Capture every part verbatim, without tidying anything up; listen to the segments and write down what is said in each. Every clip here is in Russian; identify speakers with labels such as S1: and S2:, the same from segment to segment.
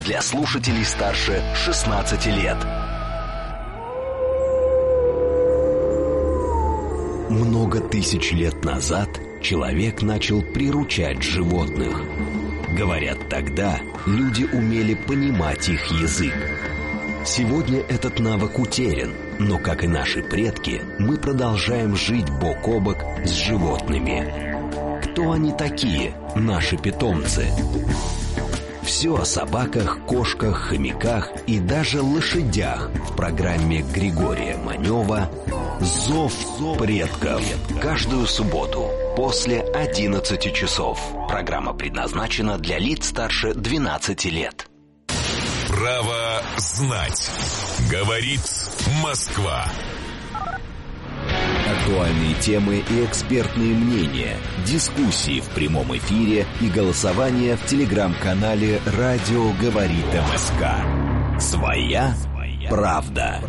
S1: для слушателей старше шестнадцати лет. Много тысяч лет назад человек начал приручать животных. Говорят, тогда люди умели понимать их язык. Сегодня этот навык утерян, но, как и наши предки, мы продолжаем жить бок о бок с животными. Кто они такие, наши питомцы? Все о собаках, кошках, хомяках и даже лошадях в программе Григория Манева «Зов предков». Каждую субботу после одиннадцати часов. Программа предназначена для лиц старше двенадцати лет.
S2: Право знать. Говорит Москва.
S1: Актуальные темы и экспертные мнения, дискуссии в прямом эфире и голосование в телеграм-канале «Радио говорит МСК». Своя правда.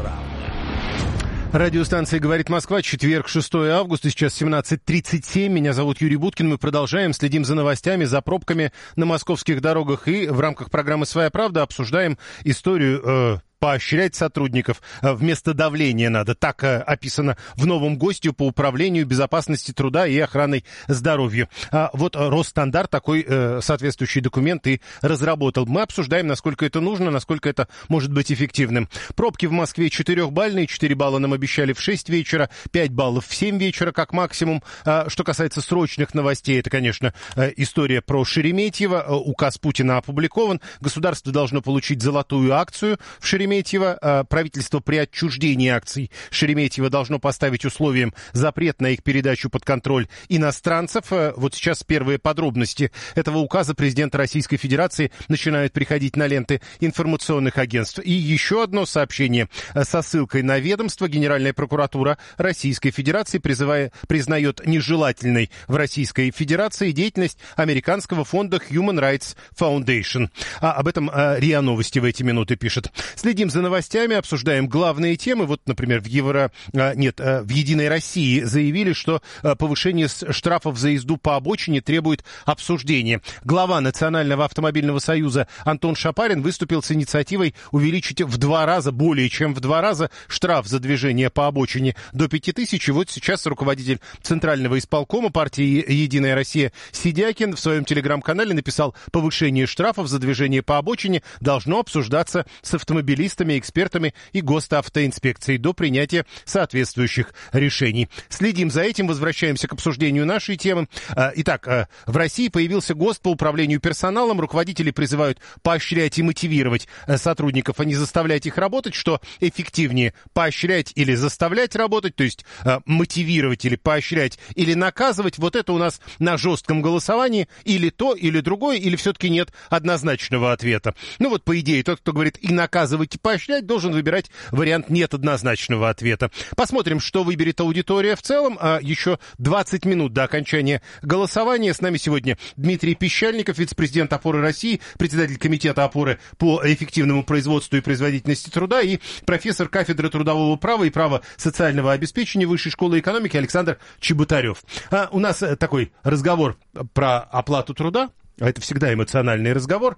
S3: Радиостанция «Говорит Москва», четверг, шестое августа, сейчас семнадцать тридцать семь. Меня зовут Юрий Буткин. Мы продолжаем, следим за новостями, за пробками на московских дорогах и в рамках программы «Своя правда» обсуждаем историю... Э, поощрять сотрудников вместо давления надо. Так э, описано в новом ГОСТе по управлению безопасности труда и охраной здоровья. А вот Росстандарт такой э, соответствующий документ и разработал. Мы обсуждаем, насколько это нужно, насколько это может быть эффективным. Пробки в Москве четырехбалльные. четыре балла нам обещали в шесть вечера, пять баллов в семь вечера как максимум. А, что касается срочных новостей, это, конечно, э, история про Шереметьево. Э, указ Путина опубликован. Государство должно получить золотую акцию в Шереметьево. Шереметьево. Правительство при отчуждении акций Шереметьево должно поставить условием запрет на их передачу под контроль иностранцев. Вот сейчас первые подробности этого указа президента Российской Федерации начинают приходить на ленты информационных агентств. И еще одно сообщение со ссылкой на ведомство. Генеральная прокуратура Российской Федерации призывая, признает нежелательной в Российской Федерации деятельность американского фонда Human Rights Foundation. А об этом РИА Новости в эти минуты пишет. Следим за новостями, обсуждаем главные темы. Вот, например, в Евро... Нет, в Единой России заявили, что повышение штрафов за езду по обочине требует обсуждения. Глава Национального автомобильного союза Антон Шапарин выступил с инициативой увеличить в два раза, более чем в два раза, штраф за движение по обочине до пяти тысяч. И вот сейчас руководитель Центрального исполкома партии «Единая Россия» Сидякин в своем телеграм-канале написал: повышение штрафов за движение по обочине должно обсуждаться с автомобилистами, экспертами и госавтоинспекцией до принятия соответствующих решений. Следим за этим, возвращаемся к обсуждению нашей темы. Итак, в России появился ГОСТ по управлению персоналом. Руководители призывают поощрять и мотивировать сотрудников, а не заставлять их работать. Что эффективнее, поощрять или заставлять работать, то есть мотивировать или поощрять или наказывать? Вот это у нас на жестком голосовании. Или то, или другое, или все-таки нет однозначного ответа. Ну вот, по идее, тот, кто говорит и наказывать, и поощрять, должен выбирать вариант нет однозначного ответа. Посмотрим, что выберет аудитория в целом. А еще двадцать минут до окончания голосования. С нами сегодня Дмитрий Пищальников, вице-президент «Опоры России», председатель комитета «Опоры» по эффективному производству и производительности труда и профессор кафедры трудового права и права социального обеспечения Высшей школы экономики Александр Чеботарев. А у нас такой разговор про оплату труда. Это всегда эмоциональный разговор.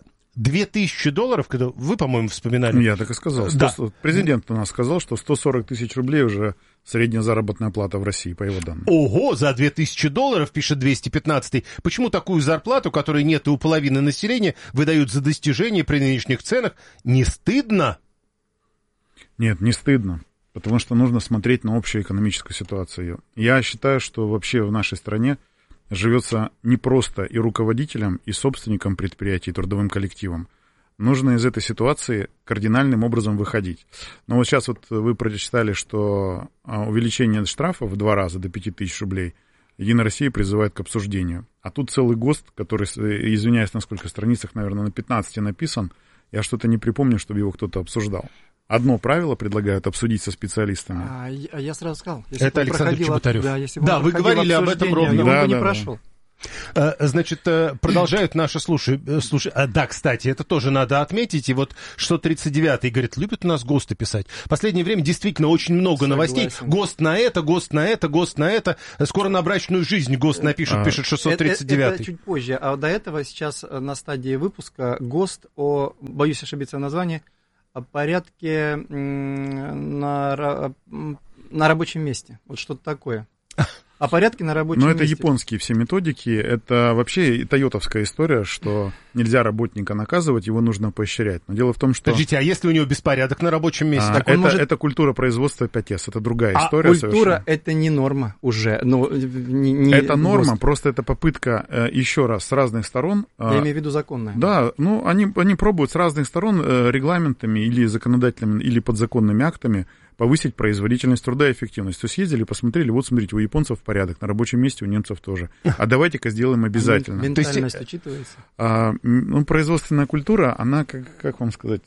S3: Две тысячи долларов, когда вы, по-моему, вспоминали.
S4: Я так и сказал. Да. Президент у нас сказал, что сто сорок тысяч рублей уже средняя заработная плата в России, по его данным.
S3: Ого, за две тысячи долларов, пишет двести пятнадцатый. Почему такую зарплату, которой нет и у половины населения, выдают за достижения при нынешних ценах? Не стыдно?
S4: Нет, не стыдно. Потому что нужно смотреть на общую экономическую ситуацию. Я считаю, что вообще в нашей стране живется не просто и руководителям, и собственникам предприятий, и трудовым коллективам. Нужно из этой ситуации кардинальным образом выходить. Но вот сейчас вот вы прочитали, что увеличение штрафа в два раза до пяти тысяч рублей Единая Россия призывает к обсуждению. А тут целый ГОСТ, который, извиняюсь, на сколько страницах, наверное, на пятнадцати написан. Я что-то не припомню, чтобы его кто-то обсуждал. Одно правило предлагают обсудить со специалистами.
S5: А я сразу сказал. Если
S3: это Александр Чеботарев.
S5: Да, если
S3: да вы говорили об этом ровно.
S5: Он
S4: да,
S5: бы не
S4: да,
S5: прошел.
S3: Значит, продолжают наши слушатели. Слушай, а, да, кстати, это тоже надо отметить. И вот шестьсот тридцать девятый говорит, любят у нас ГОСТы писать. В последнее время действительно очень много Согласен. новостей. ГОСТ на это, ГОСТ на это, ГОСТ на это. Скоро на брачную жизнь ГОСТ напишет, а, пишет шестьсот тридцать девятый.
S5: Это, это чуть позже. А до этого сейчас на стадии выпуска ГОСТ о, боюсь ошибиться в названии, о порядке на, на рабочем месте. Вот что-то такое. О порядке на рабочем месте.
S4: Но это японские все методики. Это вообще тойотовская история, что нельзя работника наказывать, его нужно поощрять. Но дело в том, что...
S3: Подождите, а если у него беспорядок на рабочем месте?
S4: А, это, может... это культура производства пять эс, это другая
S5: а
S4: история
S5: культура
S4: совершенно.
S5: Это не норма уже. Ну, не, не
S4: это норма,
S5: ГОСТ.
S4: Просто это попытка э, еще раз с разных сторон...
S5: Я э, имею в виду законная.
S4: Да, ну они, они пробуют с разных сторон э, регламентами или законодательными, или подзаконными актами повысить производительность труда и эффективность. То есть съездили, посмотрели, вот смотрите, у японцев порядок, на рабочем месте у немцев тоже. А давайте-ка сделаем обязательно.
S5: Ментальность То есть, учитывается?
S4: А, ну, производственная культура, она, как, как вам сказать,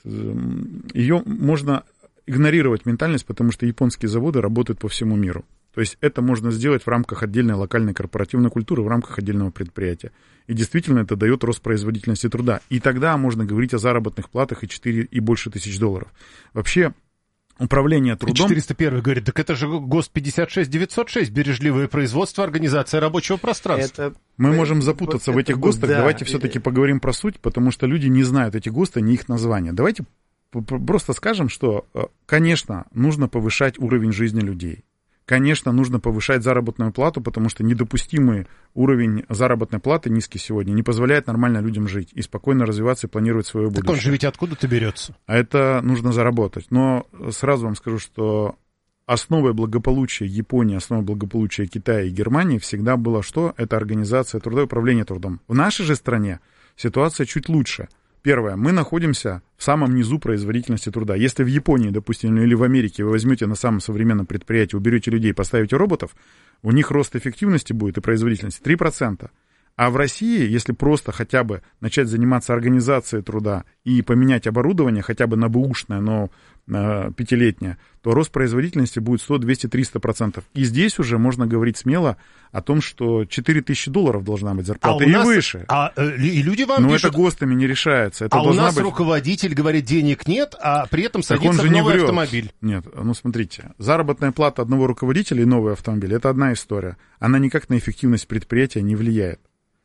S4: ее можно игнорировать ментальность, потому что японские заводы работают по всему миру. То есть это можно сделать в рамках отдельной локальной корпоративной культуры, в рамках отдельного предприятия. И действительно это дает рост производительности труда. И тогда можно говорить о заработных платах и четыре и больше тысяч долларов. Вообще, управление трудом...
S3: четыреста первый говорит, так это же ГОСТ пятьдесят шесть девятьсот шесть, бережливое производство, организация рабочего пространства. Это...
S4: Мы можем запутаться это... в этих ГОСТах, да. Давайте все-таки поговорим про суть, потому что люди не знают эти ГОСТы, не их названия. Давайте просто скажем, что, конечно, нужно повышать уровень жизни людей. Конечно, нужно повышать заработную плату, потому что недопустимый уровень заработной платы, низкий сегодня, не позволяет нормально людям жить и спокойно развиваться и планировать свое будущее.
S3: Так он же ведь откуда-то берется.
S4: А это нужно заработать. Но сразу вам скажу, что основой благополучия Японии, основой благополучия Китая и Германии всегда было что? Это организация труда и управление трудом. В нашей же стране ситуация чуть лучше. Первое, мы находимся в самом низу производительности труда. Если в Японии, допустим, или в Америке вы возьмете на самом современном предприятии, уберете людей, поставите роботов, у них рост эффективности будет и производительности три процента. А в России, если просто хотя бы начать заниматься организацией труда и поменять оборудование, хотя бы на бэушное, но э, пятилетнее, то рост производительности будет сто, двести, триста процентов. И здесь уже можно говорить смело о том, что четыре тысячи долларов должна быть зарплата, а и нас, выше.
S3: А, и люди вам
S4: Но
S3: пишут...
S4: это ГОСТами не решается. Это
S3: а у нас
S4: быть...
S3: руководитель говорит, денег нет, а при этом садится в новый автомобиль.
S4: Нет, ну смотрите, заработная плата одного руководителя и новый автомобиль — это одна история. Она никак на эффективность предприятия не влияет.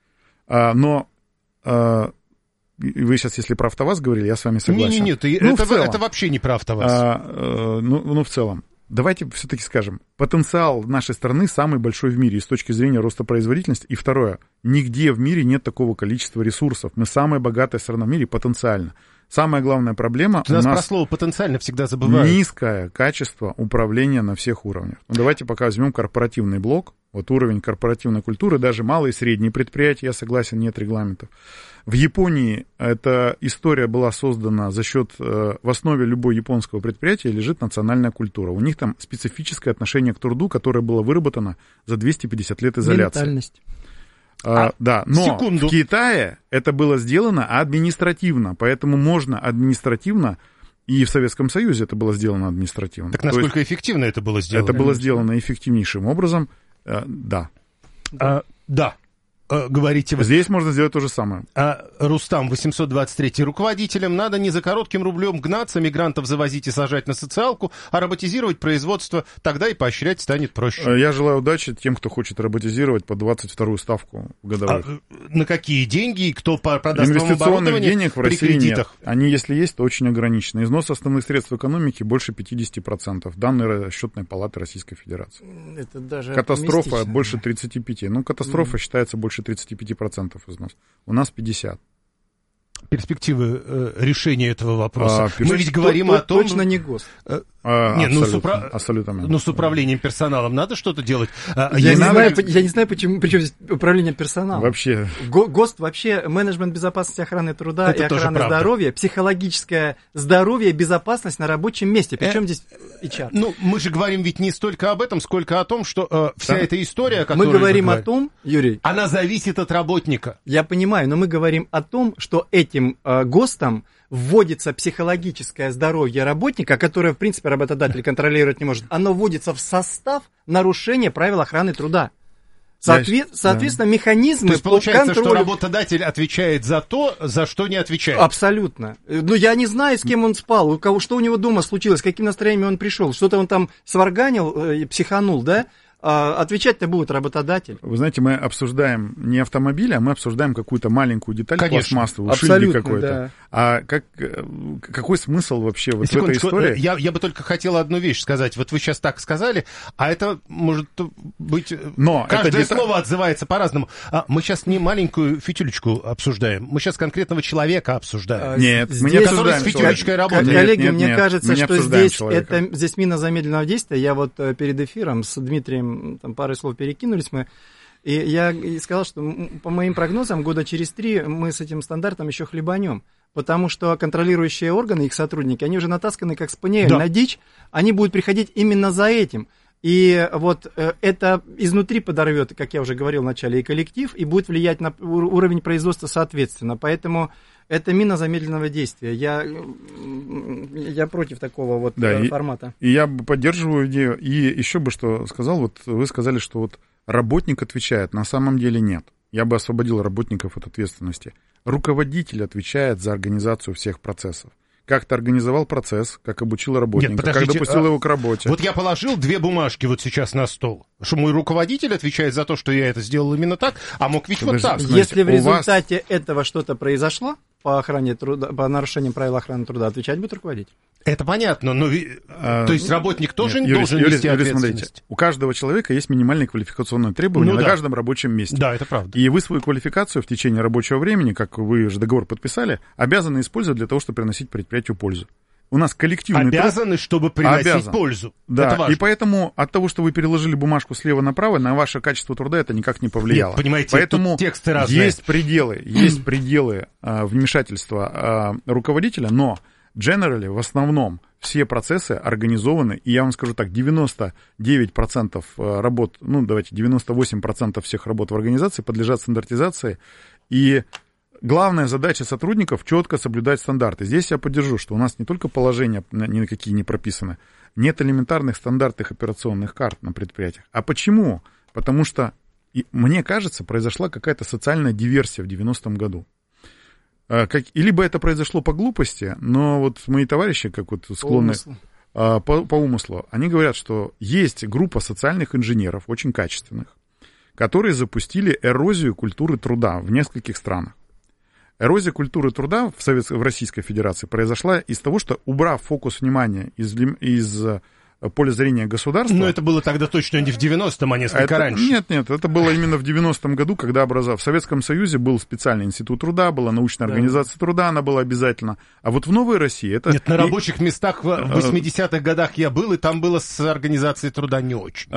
S4: А, но а, вы сейчас, если про АвтоВАЗ говорили, я с вами согласен.
S3: Нет, нет, ну, это, целом, это вообще не про АвтоВАЗ.
S4: А, а, ну, ну, в целом. Давайте все-таки скажем, потенциал нашей страны самый большой в мире с точки зрения роста производительности. И второе, нигде в мире нет такого количества ресурсов. Мы самая богатая страна в мире потенциально. Самая главная проблема
S3: у нас...
S4: У нас
S3: про слово «потенциально» всегда забывают.
S4: Низкое качество управления на всех уровнях. Ну, давайте пока возьмем корпоративный блок. Вот уровень корпоративной культуры, даже малые и средние предприятия, я согласен, нет регламентов. В Японии эта история была создана за счет, в основе любого японского предприятия лежит национальная культура. У них там специфическое отношение к труду, которое было выработано за двести пятьдесят лет изоляции.
S5: Ментальность.
S4: А,
S3: а,
S4: да, но
S3: секунду.
S4: В Китае это было сделано административно, поэтому можно административно, и в Советском Союзе это было сделано административно.
S3: Так насколько есть, эффективно это было сделано?
S4: Это было сделано эффективнейшим образом. Да.
S3: А, да. А, говорите вы.
S4: Здесь можно сделать то же самое.
S3: А, Рустам, восемьсот двадцать три. Руководителям надо не за коротким рублем гнаться, мигрантов завозить и сажать на социалку, а роботизировать производство. Тогда и поощрять станет проще.
S4: Я желаю удачи тем, кто хочет роботизировать по двадцать вторую ставку годовых.
S3: А, на какие деньги и кто продаст вам
S4: инвестиционных
S3: оборудование
S4: денег в
S3: при
S4: России
S3: кредитах?
S4: Нет. Они, если есть, то очень ограничены. Износ основных средств экономики больше пятьдесят процентов. Данные Расчетной палаты Российской Федерации.
S5: Это даже
S4: катастрофа больше тридцать пять процентов. Ну, катастрофа mm. считается больше тридцать пять процентов износ. У нас пятьдесят.
S3: Перспективы э, решения этого вопроса.
S4: А,
S3: Мы ведь говорим
S5: то,
S3: о том...
S5: Точно не ГОСТ.
S3: Э,
S4: а,
S3: не,
S4: абсолютно,
S3: ну, с упра...
S4: абсолютно.
S3: ну, с управлением персоналом надо что-то делать.
S5: Я, я, не, знаю, я не знаю, почему, причем здесь управление персоналом.
S4: Вообще.
S5: Го, ГОСТ вообще менеджмент безопасности охраны труда
S3: это
S5: и охраны здоровья, психологическое здоровье и безопасность на рабочем месте. Причем э, здесь эйч ар?
S3: Ну, мы же говорим ведь не столько об этом, сколько о том, что э, вся да? эта история, которую
S5: мы говорим
S3: мы
S5: о том, Юрий...
S3: Она зависит от работника.
S5: Я понимаю, но мы говорим о том, что этим э, ГОСТом вводится психологическое здоровье работника, которое, в принципе, работодатель контролировать не может. Оно вводится в состав нарушения правил охраны труда. Соответ... Соответственно, да. механизмы
S3: То есть получается,
S5: контроля...
S3: что работодатель отвечает за то, за что не отвечает.
S5: Абсолютно. Ну, я не знаю, с кем он спал, у кого, что у него дома случилось, с каким настроением он пришел, что-то он там сварганил, э, психанул, да? А отвечать-то будет работодатель.
S4: Вы знаете, мы обсуждаем не автомобиль, а мы обсуждаем какую-то маленькую деталь пластмассовую, шильдик какой-то. Да. А как, какой смысл вообще вот в этой истории?
S3: Я, я бы только хотел одну вещь сказать. Вот вы сейчас так сказали, а это может быть...
S4: Но
S3: каждое
S4: это
S3: слово отзывается по-разному. А мы сейчас не маленькую фитюлечку обсуждаем, мы сейчас конкретного человека обсуждаем.
S4: А, нет,
S5: здесь,
S4: мы не обсуждаем.
S3: С фитюлечкой работает.
S5: Коллеги,
S4: нет,
S5: мне
S4: нет,
S5: кажется, что здесь, это, здесь мина замедленного действия. Я вот перед эфиром с Дмитрием там пару слов перекинулись мы, и я сказал, что по моим прогнозам года через три мы с этим стандартом еще хлебанем, потому что контролирующие органы, их сотрудники, они уже натасканы как спаниель да. на дичь, они будут приходить именно за этим. И вот это изнутри подорвет, как я уже говорил в начале, и коллектив, и будет влиять на уровень производства соответственно. Поэтому это мина замедленного действия. Я, я против такого вот да, формата.
S4: И, и я поддерживаю идею. И еще бы что сказал, вот вы сказали, что вот работник отвечает. На самом деле нет. Я бы освободил работников от ответственности. Руководитель отвечает за организацию всех процессов. Как ты организовал процесс, как обучил работника, Нет, как допустил а, его к работе.
S3: Вот я положил две бумажки вот сейчас на стол, что мой руководитель отвечает за то, что я это сделал именно так, а мог ведь Подожди, вот так.
S5: Если Смотрите, в результате вас... этого что-то произошло по охране труда, по нарушениям правил охраны труда, отвечать будет руководитель.
S3: Это понятно, но а, то есть работник тоже не должен
S4: Юрий,
S3: нести
S4: Юрий,
S3: ответственность.
S4: Смотрите, у каждого человека есть минимальные квалификационные требования ну, на да. каждом рабочем месте.
S3: Да, это правда.
S4: И вы свою квалификацию в течение рабочего времени, как вы же договор подписали, обязаны использовать для того, чтобы приносить предприятию пользу. У нас коллективный
S3: Обязаны,
S4: труд...
S3: чтобы приносить
S4: Обязан.
S3: пользу.
S4: Да,
S3: это важно.
S4: И поэтому от того, что вы переложили бумажку слева направо, на ваше качество труда это никак не повлияло.
S3: Нет, понимаете,
S4: поэтому
S3: тут тексты разные.
S4: Есть пределы, есть пределы а, вмешательства а, руководителя, но generally, в основном, все процессы организованы, и я вам скажу так, девяносто девять процентов работ, ну давайте, девяносто восемь процентов всех работ в организации подлежат стандартизации, и главная задача сотрудников — четко соблюдать стандарты. Здесь я поддержу, что у нас не только положения ни на какие не прописаны, нет элементарных стандартных операционных карт на предприятиях. А почему? Потому что, и, мне кажется, произошла какая-то социальная диверсия в девяностом году. Как, и либо это произошло по глупости, но вот мои товарищи, как вот склонны по, по, по умыслу, они говорят, что есть группа социальных инженеров, очень качественных, которые запустили эрозию культуры труда в нескольких странах. Эрозия культуры труда в, Совет... в Российской Федерации произошла из того, что, убрав фокус внимания из, из поля зрения государства...
S3: Но это было тогда точно не в девяностом, а несколько
S4: это...
S3: раньше.
S4: Нет, нет, это было именно в девяностом году, когда образов... в Советском Союзе был специальный институт труда, была научная да. организация труда, она была обязательно. А вот в Новой России это...
S3: Нет, на рабочих местах в восьмидесятых годах я был, и там было с организацией труда не очень.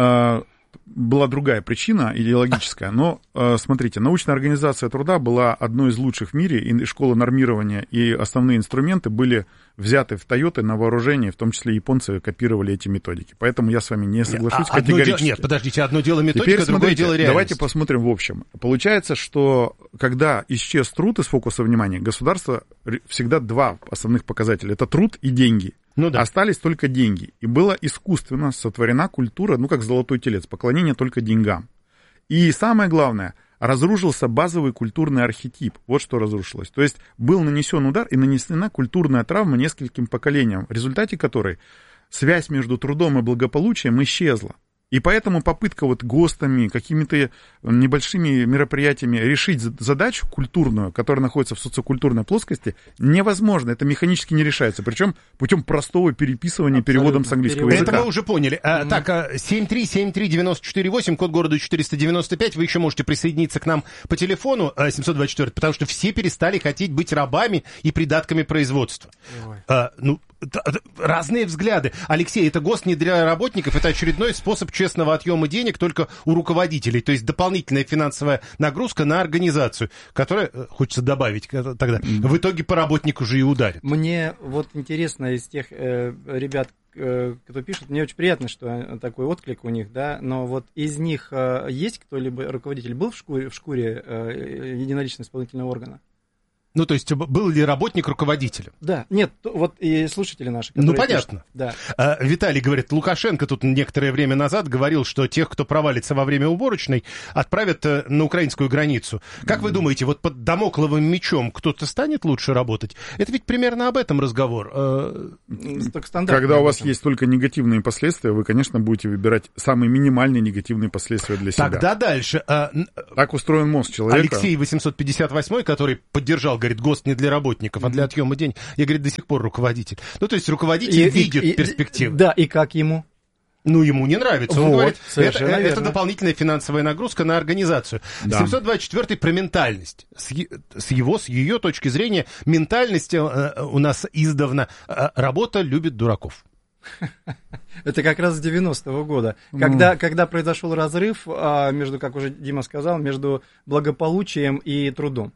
S4: Была другая причина, идеологическая, но, э, смотрите, научная организация труда была одной из лучших в мире, и школа нормирования, и основные инструменты были взяты в Тойоты на вооружение, в том числе японцы копировали эти методики. Поэтому я с вами не соглашусь
S3: а,
S4: категорически.
S3: Дело, нет, подождите, одно дело методика,
S4: Теперь,
S3: другое
S4: смотрите,
S3: дело реальность.
S4: Давайте посмотрим в общем. Получается, что когда исчез труд из фокуса внимания, государство всегда два основных показателя. Это труд и деньги.
S3: Ну, да.
S4: Остались только деньги. И была искусственно сотворена культура, ну, как золотой телец, поклонение только деньгам. И самое главное, разрушился базовый культурный архетип. Вот что разрушилось. То есть был нанесен удар и нанесена культурная травма нескольким поколениям, в результате которой связь между трудом и благополучием исчезла. И поэтому попытка вот ГОСТами, какими-то небольшими мероприятиями решить задачу культурную, которая находится в социокультурной плоскости, невозможно. Это механически не решается. Причем путем простого переписывания, абсолютно, переводом с английского языка.
S3: Это мы уже поняли. А, mm-hmm. Так, семь три семь три девять четыре восемь, код города четыреста девяносто пять. Вы еще можете присоединиться к нам по телефону семьсот двадцать четыре, потому что все перестали хотеть быть рабами и придатками производства. А, ну, разные взгляды. Алексей, это ГОСТ не для работников, это очередной способ честного отъема денег только у руководителей, то есть дополнительная финансовая нагрузка на организацию, которая, хочется добавить тогда, в итоге по работнику же и ударит.
S5: Мне вот интересно из тех э, ребят, э, кто пишет, мне очень приятно, что такой отклик у них, да, но вот из них э, есть кто-либо, руководитель был в шкуре, в шкуре э, единоличного исполнительного органа?
S3: Ну, то есть, был ли работник руководителем?
S5: Да, нет, вот и слушатели наши.
S3: Ну, понятно.
S5: Пишут, да.
S3: А, Виталий говорит, Лукашенко тут некоторое время назад говорил, что тех, кто провалится во время уборочной, отправят на украинскую границу. Как mm. вы думаете, вот под дамокловым мечом кто-то станет лучше работать? Это ведь примерно об этом разговор.
S4: Когда у вас есть только негативные последствия, вы, конечно, будете выбирать самые минимальные негативные последствия для себя.
S3: Тогда дальше.
S4: Так устроен мозг человека.
S3: Алексей восемьсот пятьдесят восемь, который поддержал, говорит, ГОСТ не для работников, а для отъема денег. Я, говорит, до сих пор руководитель. Ну, то есть руководитель и, видит и, перспективы.
S5: Да, и как ему?
S3: Ну, ему не нравится. Он
S5: вот,
S3: говорит, это, это дополнительная финансовая нагрузка на организацию. Да. семьсот двадцать четвёртый про ментальность. С, с его, с ее точки зрения, ментальность э, у нас издавна э, работа любит дураков.
S5: Это как раз с девяностого года, когда, mm. когда произошел разрыв между, как уже Дима сказал, между благополучием и трудом.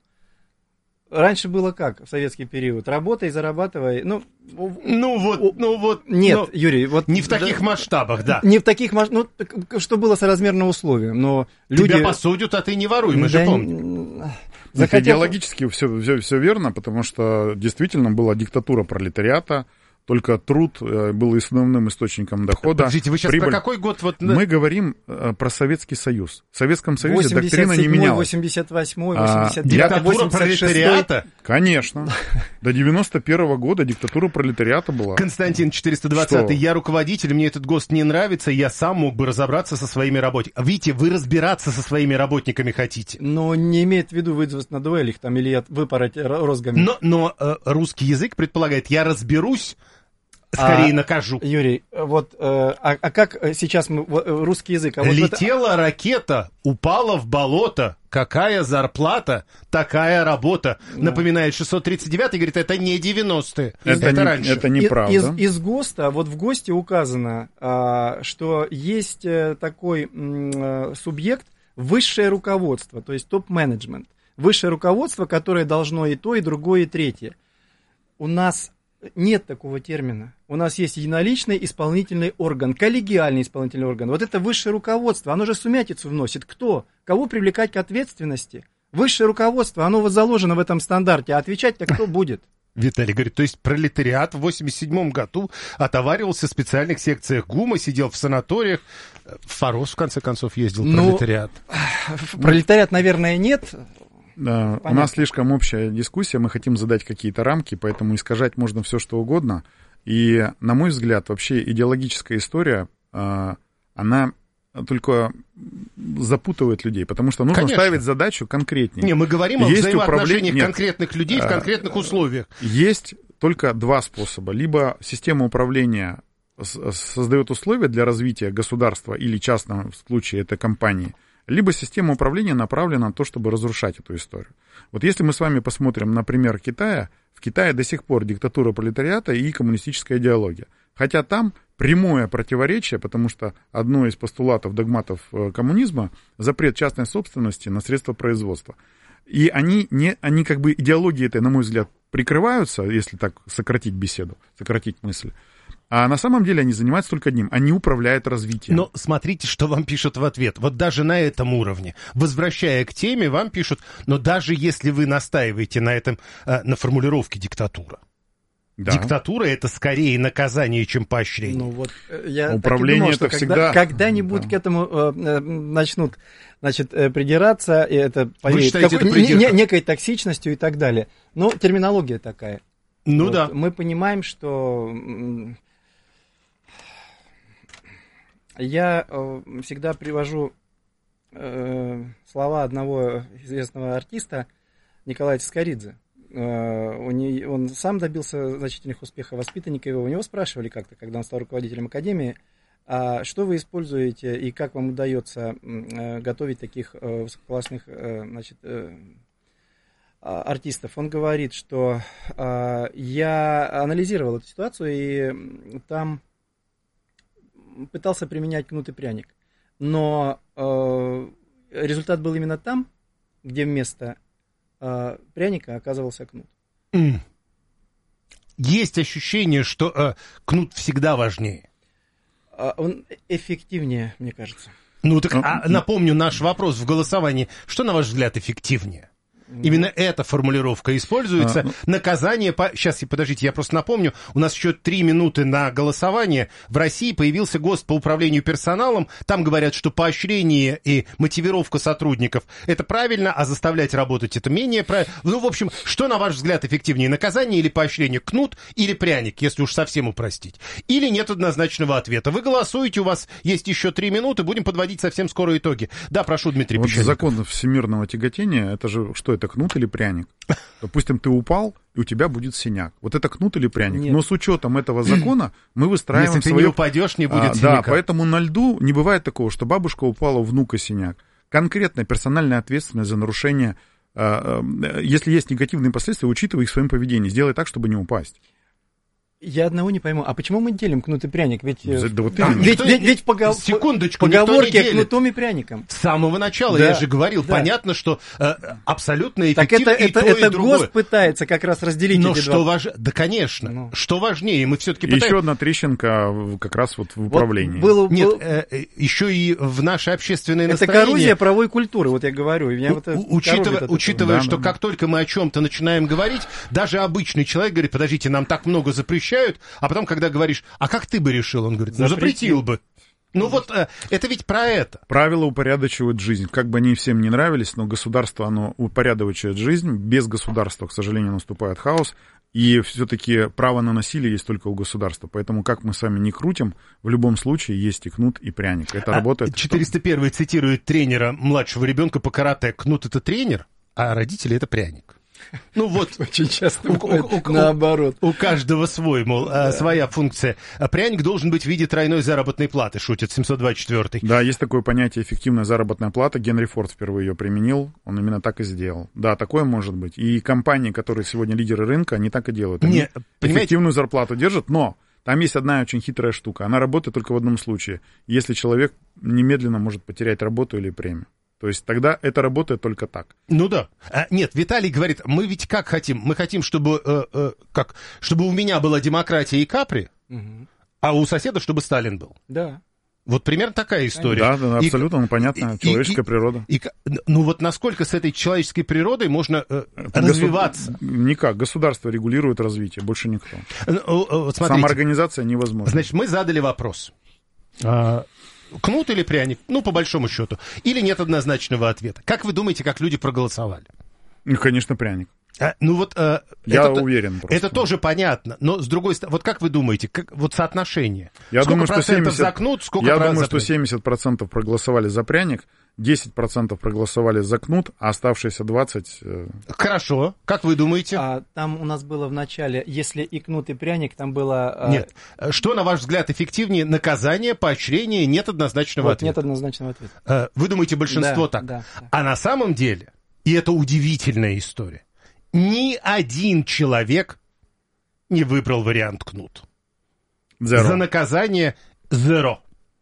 S5: Раньше было как в советский период? Работай, зарабатывай. Ну,
S3: ну вот, ну вот.
S5: Нет,
S3: ну,
S5: Юрий, вот.
S3: Не в таких да, масштабах, да.
S5: Не в таких масштабах. Ну, что было соразмерно условиям. Но люди...
S3: Тебя посудят, а ты не воруй, мы да, же помним.
S4: Захотел... Идеологически все, все, все верно, потому что действительно была диктатура пролетариата. Только труд был основным источником дохода.
S3: Подождите, вы сейчас
S4: прибыль.
S3: Про какой год? Вот...
S4: Мы говорим про Советский Союз. В Советском Союзе доктрина не менялась.
S5: восемьдесят восьмой, восемьдесят девятый,
S3: а, диктатура пролетариата?
S4: Конечно. До девяносто первого года диктатура пролетариата была.
S3: Константин четыреста двадцатый. Я руководитель, мне этот ГОСТ не нравится, я сам мог бы разобраться со своими работниками. Видите, вы разбираться со своими работниками хотите.
S5: Но не имеет в виду вызвать на дуэль их там или выпороть розгами.
S3: Но, но э, русский язык предполагает, я разберусь, скорее а, накажу.
S5: Юрий, вот, э, а, а как сейчас мы, русский язык? А вот
S3: Летела
S5: это...
S3: ракета, упала в болото. Какая зарплата, такая работа. Да. Напоминает шестьсот тридцать девятый, говорит, это не девяностые.
S4: Это, это не, раньше. Это неправда.
S5: Из, из, из ГОСТа, вот в ГОСТе указано, а, что есть такой м, субъект высшее руководство, то есть топ-менеджмент. Высшее руководство, которое должно и то, и другое, и третье. У нас нет такого термина. У нас есть единоличный исполнительный орган, коллегиальный исполнительный орган. Вот это высшее руководство, оно же сумятицу вносит. Кто? Кого привлекать к ответственности? Высшее руководство, оно вот заложено в этом стандарте, а отвечать-то кто будет?
S3: Виталий говорит, то есть пролетариат в восемьдесят седьмом году отоваривался в специальных секциях ГУМа, сидел в санаториях. В Форос, в конце концов, ездил ну, пролетариат.
S5: Пролетариат, наверное, нет.
S4: Да, у нас слишком общая дискуссия, мы хотим задать какие-то рамки, поэтому искажать можно все, что угодно. И, на мой взгляд, вообще идеологическая история, она только запутывает людей, потому что нужно Конечно. ставить задачу конкретнее.
S3: Не, мы говорим о есть взаимоотношениях управление... конкретных людей в конкретных условиях.
S4: Есть только два способа. Либо система управления создает условия для развития государства или частного в случае это компании, либо система управления направлена на то, чтобы разрушать эту историю. Вот если мы с вами посмотрим на пример Китая, в Китае до сих пор диктатура пролетариата и коммунистическая идеология. Хотя там прямое противоречие, потому что одно из постулатов, догматов коммунизма — запрет частной собственности на средства производства. И они, не, они как бы идеологией этой, на мой взгляд, прикрываются, если так сократить беседу, сократить мысль. А на самом деле они занимаются только одним. Они управляют развитием.
S3: Но смотрите, что вам пишут в ответ. Вот даже на этом уровне. Возвращая к теме, вам пишут, но даже если вы настаиваете на этом, на формулировке диктатура. Да. Диктатура — это скорее наказание, чем поощрение.
S5: Ну вот, я
S4: Управление
S5: так и думал,
S4: это всегда...
S5: Когда, когда-нибудь да. к этому э, начнут, значит, придираться, и это поверить какой, это не, не, некой токсичностью и так далее. Но терминология такая.
S3: Ну
S5: вот.
S3: да.
S5: Мы понимаем, что... Я э, всегда привожу э, слова одного известного артиста Николая Тискоридзе. Э, у не, он сам добился значительных успехов, воспитанника его. У него спрашивали как-то, когда он стал руководителем академии, а что вы используете и как вам удается э, готовить таких э, высококлассных э, значит, э, артистов. Он говорит, что э, я анализировал эту ситуацию, и там пытался применять кнут и пряник. Но э, результат был именно там, где вместо э, пряника оказывался кнут.
S3: Mm. Есть ощущение, что э, кнут всегда важнее.
S5: Э, он эффективнее, мне кажется.
S3: Ну так а, напомню наш вопрос в голосовании. Что, на ваш взгляд, эффективнее? Именно эта формулировка используется.
S4: А, ну...
S3: Наказание по... Сейчас, подождите, я просто напомню. У нас еще три минуты на голосование. В России появился ГОСТ по управлению персоналом. Там говорят, что поощрение и мотивировка сотрудников — это правильно, а заставлять работать — это менее правильно. Ну, в общем, что, на ваш взгляд, эффективнее? Наказание или поощрение? Кнут или пряник, если уж совсем упростить? Или нет однозначного ответа? Вы голосуете, у вас есть еще три минуты. Будем подводить совсем скоро итоги. Да, прошу, Дмитрий
S4: вот
S3: Пещерников.
S4: Закон всемирного тяготения, это же что это, кнут или пряник? Допустим, ты упал, и у тебя будет синяк. Вот это кнут или пряник?
S5: Нет.
S4: Но с учетом этого закона мы выстраиваем...
S3: Если ты
S4: свое...
S3: не упадешь, не будет
S4: а,
S3: синяка.
S4: Да, поэтому на льду не бывает такого, что бабушка упала, у внука синяк. Конкретная персональная ответственность за нарушение, а, а, если есть негативные последствия, учитывай их в своем поведении. Сделай так, чтобы не упасть.
S5: Я одного не пойму. А почему мы делим кнут и пряник? Ведь,
S4: Да вот
S3: а,
S5: ведь,
S3: никто,
S5: ведь, ведь в погов...
S3: секундочку,
S5: поговорке
S3: никто не
S5: кнутом и пряником.
S3: С самого начала,
S5: Да,
S3: я же говорил,
S5: да.
S3: понятно, что э, абсолютно
S5: Так
S3: эффективно
S5: это,
S3: и
S5: это,
S3: то,
S5: это
S3: и другое.
S5: ГОСТ пытается как раз разделить
S3: Но
S5: эти
S3: что
S5: два.
S3: важнее? Да, конечно.
S5: Ну.
S3: Что важнее? Мы все-таки
S4: И
S3: пытаемся...
S4: еще одна трещинка в- как раз вот в управлении.
S5: Вот было,
S3: Нет,
S5: был...
S3: э, э, еще и в наше общественное
S5: Это
S3: настроение...
S5: коррозия правовой культуры, вот я говорю. И меня
S3: У-
S5: вот это
S3: у- учитывая,
S5: коробит от этого.
S3: учитывая
S4: Да,
S3: что
S4: да.
S3: как только мы о чем-то начинаем говорить, даже обычный человек говорит: подождите, нам так много запрещают, а потом, когда говоришь: а как ты бы решил? Он говорит: ну, запретил
S5: Запретил.
S3: бы. Ну вот, э, это ведь про это.
S4: Правила упорядочивают жизнь. Как бы они всем не нравились, но государство, оно упорядочивает жизнь. Без государства, к сожалению, наступает хаос. И все-таки право на насилие есть только у государства. Поэтому, как мы сами не крутим, в любом случае есть и кнут, и пряник. Это
S3: А
S4: работает.
S3: четыреста первый цитирует тренера младшего ребенка по карате: кнут — это тренер, а родители — это пряник. Ну вот,
S5: Очень часто
S3: у-
S5: бывает
S3: у- у-
S5: наоборот.
S3: у каждого свой, мол, а, своя функция. А пряник должен быть в виде тройной заработной платы, шутит семьсот двадцать четвёртый.
S4: Да, есть такое понятие эффективная заработная плата. Генри Форд впервые ее применил. Он именно так и сделал. Да, такое может быть. И компании, которые сегодня лидеры рынка, они так и делают. Они
S3: Не, понимаете-
S4: эффективную зарплату держат, но там есть одна очень хитрая штука. Она работает только в одном случае. Если человек немедленно может потерять работу или премию. То есть тогда это работает только так.
S3: Ну да. А, нет, Виталий говорит: мы ведь как хотим? Мы хотим, чтобы, э, э, как, чтобы у меня была демократия и Капри,
S5: Мгм.
S3: а у соседа, чтобы Сталин был.
S5: Да.
S3: Вот примерно такая история.
S4: Да, да,
S3: И-
S4: абсолютно, ну, понятно,
S3: и-
S4: человеческая
S3: и-
S4: природа.
S3: И, ну вот насколько с этой человеческой природой можно э,
S4: Это
S3: развиваться?
S4: госу- Никак. Государство регулирует развитие, больше никто.
S3: Ну, э, вот смотрите,
S4: Самоорганизация невозможна.
S3: значит, мы задали вопрос. А, кнут или пряник? Ну, по большому счету. Или нет однозначного ответа? Как вы думаете, как люди проголосовали?
S4: Ну, конечно, пряник.
S3: А, ну вот... э,
S4: Я
S3: это,
S4: уверен просто.
S3: Это тоже понятно, но с другой стороны, вот как вы думаете, как, вот соотношение?
S4: Я
S3: сколько
S4: думаю, что
S3: процентов
S4: семьдесят
S3: за кнут, сколько
S4: Я
S3: процентов
S4: думаю,
S3: за
S4: что
S3: пряник?
S4: семьдесят процентов проголосовали за пряник, десять процентов проголосовали за кнут, а оставшиеся двадцать процентов... э,
S3: Хорошо, как вы думаете?
S5: А, там у нас было в начале, если и кнут, и пряник, там было... а,
S3: Нет. Что, на ваш взгляд, эффективнее? Наказание, поощрение? Нет однозначного
S5: вот,
S3: ответа.
S5: нет однозначного ответа.
S3: Э, Вы думаете, большинство
S5: Да,
S3: так?
S5: да, да.
S3: А на самом деле, и это удивительная история, ни один человек не выбрал вариант кнут.
S4: Zero.
S3: За наказание zero.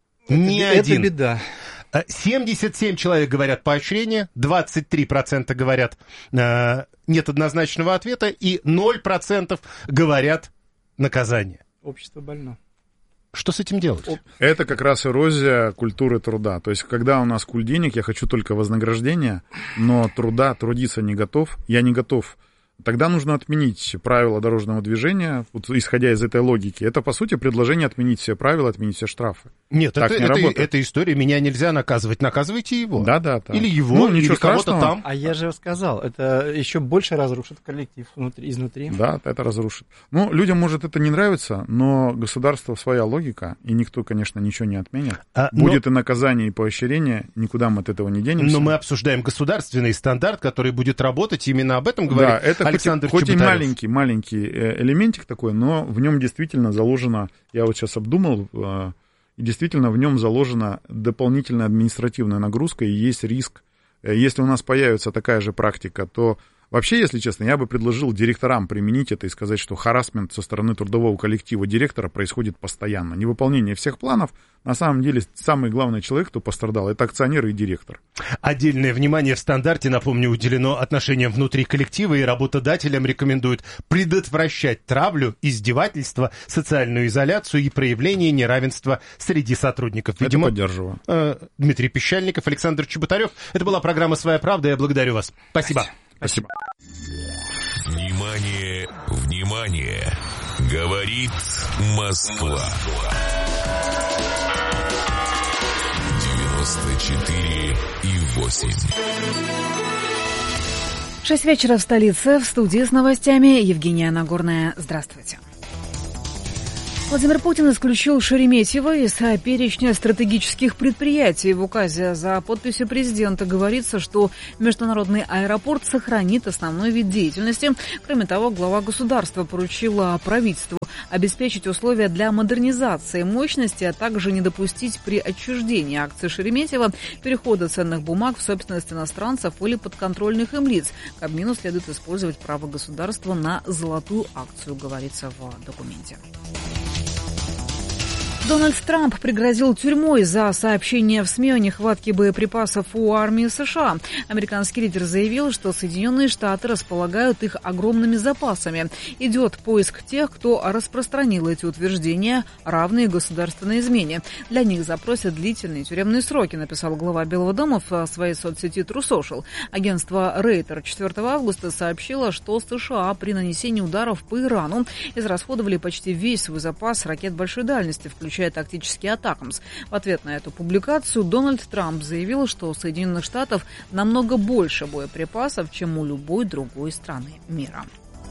S3: Ни
S5: это,
S3: один.
S5: Это беда.
S3: Э, семьдесят семь человек говорят поощрение, двадцать три процента говорят э, нет однозначного ответа, и ноль процентов говорят наказание.
S5: Общество больно.
S3: Что с этим делать?
S4: Это как раз эрозия культуры труда. То есть, когда у нас культ денег, я хочу только вознаграждения, но труда, трудиться не готов, я не готов. Тогда нужно отменить правила дорожного движения, вот, исходя из этой логики. Это, по сути, предложение отменить все правила, отменить все штрафы.
S3: Нет,
S4: Так
S3: это,
S4: не
S3: это,
S4: работает.
S3: эта история, меня нельзя наказывать. Наказывайте его.
S4: Да, да, да.
S3: Или его,
S4: Ну,
S3: или
S4: ничего
S3: кого-то
S4: страшного.
S3: там.
S5: А я же сказал, это еще больше разрушит коллектив внутри, изнутри.
S4: Да, это разрушит. Ну, людям, может, это не нравится, но государство своя логика, и никто, конечно, ничего не отменит.
S3: А, но-
S4: Будет и наказание, и поощрение, никуда мы от этого не денемся.
S3: Но мы обсуждаем государственный стандарт, который будет работать. Именно об этом говорит
S4: Да, это
S3: Александр
S4: хоть, и- хоть и
S3: Чеботарев.
S4: маленький, маленький э, элементик такой, но в нем действительно заложено, я вот сейчас обдумал, э, и действительно в нем заложена дополнительная административная нагрузка, и есть риск. Э, Если у нас появится такая же практика, то вообще, если честно, я бы предложил директорам применить это и сказать, что харассмент со стороны трудового коллектива директора происходит постоянно. Невыполнение всех планов, на самом деле, самый главный человек, кто пострадал, это акционер и директор.
S3: Отдельное внимание в стандарте, напомню, уделено отношениям внутри коллектива, и работодателям рекомендуют предотвращать травлю, издевательство, социальную изоляцию и проявление неравенства среди сотрудников. Видимо,
S4: это поддерживаю.
S3: э, Дмитрий Пещальников, Александр Чеботарев. Это была программа «Своя правда». Я благодарю вас. Спасибо.
S4: Спасибо.
S2: Внимание, внимание! Говорит Москва. девяносто четыре и восемь.
S6: Шесть вечера в столице. В студии с новостями Евгения Нагорная. Здравствуйте. Владимир Путин исключил Шереметьево из перечня стратегических предприятий. В указе за подписью президента говорится, что международный аэропорт сохранит основной вид деятельности. Кроме того, глава государства поручила правительству обеспечить условия для модернизации мощности, а также не допустить при отчуждении акций Шереметьево перехода ценных бумаг в собственность иностранцев или подконтрольных им лиц. Кабмину следует использовать право государства на золотую акцию, говорится в документе. Дональд Трамп пригрозил тюрьмой за сообщение в СМИ о нехватке боеприпасов у армии США. Американский лидер заявил, что Соединенные Штаты располагают их огромными запасами. Идет поиск тех, кто распространил эти утверждения, равные государственной измене. Для них запросят длительные тюремные сроки, написал глава Белого дома в своей соцсети True Social. Агентство Рейтер четвёртого августа сообщило, что США при нанесении ударов по Ирану израсходовали почти весь свой запас ракет большой дальности, включая тактический атакамс. В ответ на эту публикацию Дональд Трамп заявил, что у Соединенных Штатов намного больше боеприпасов, чем у любой другой страны мира.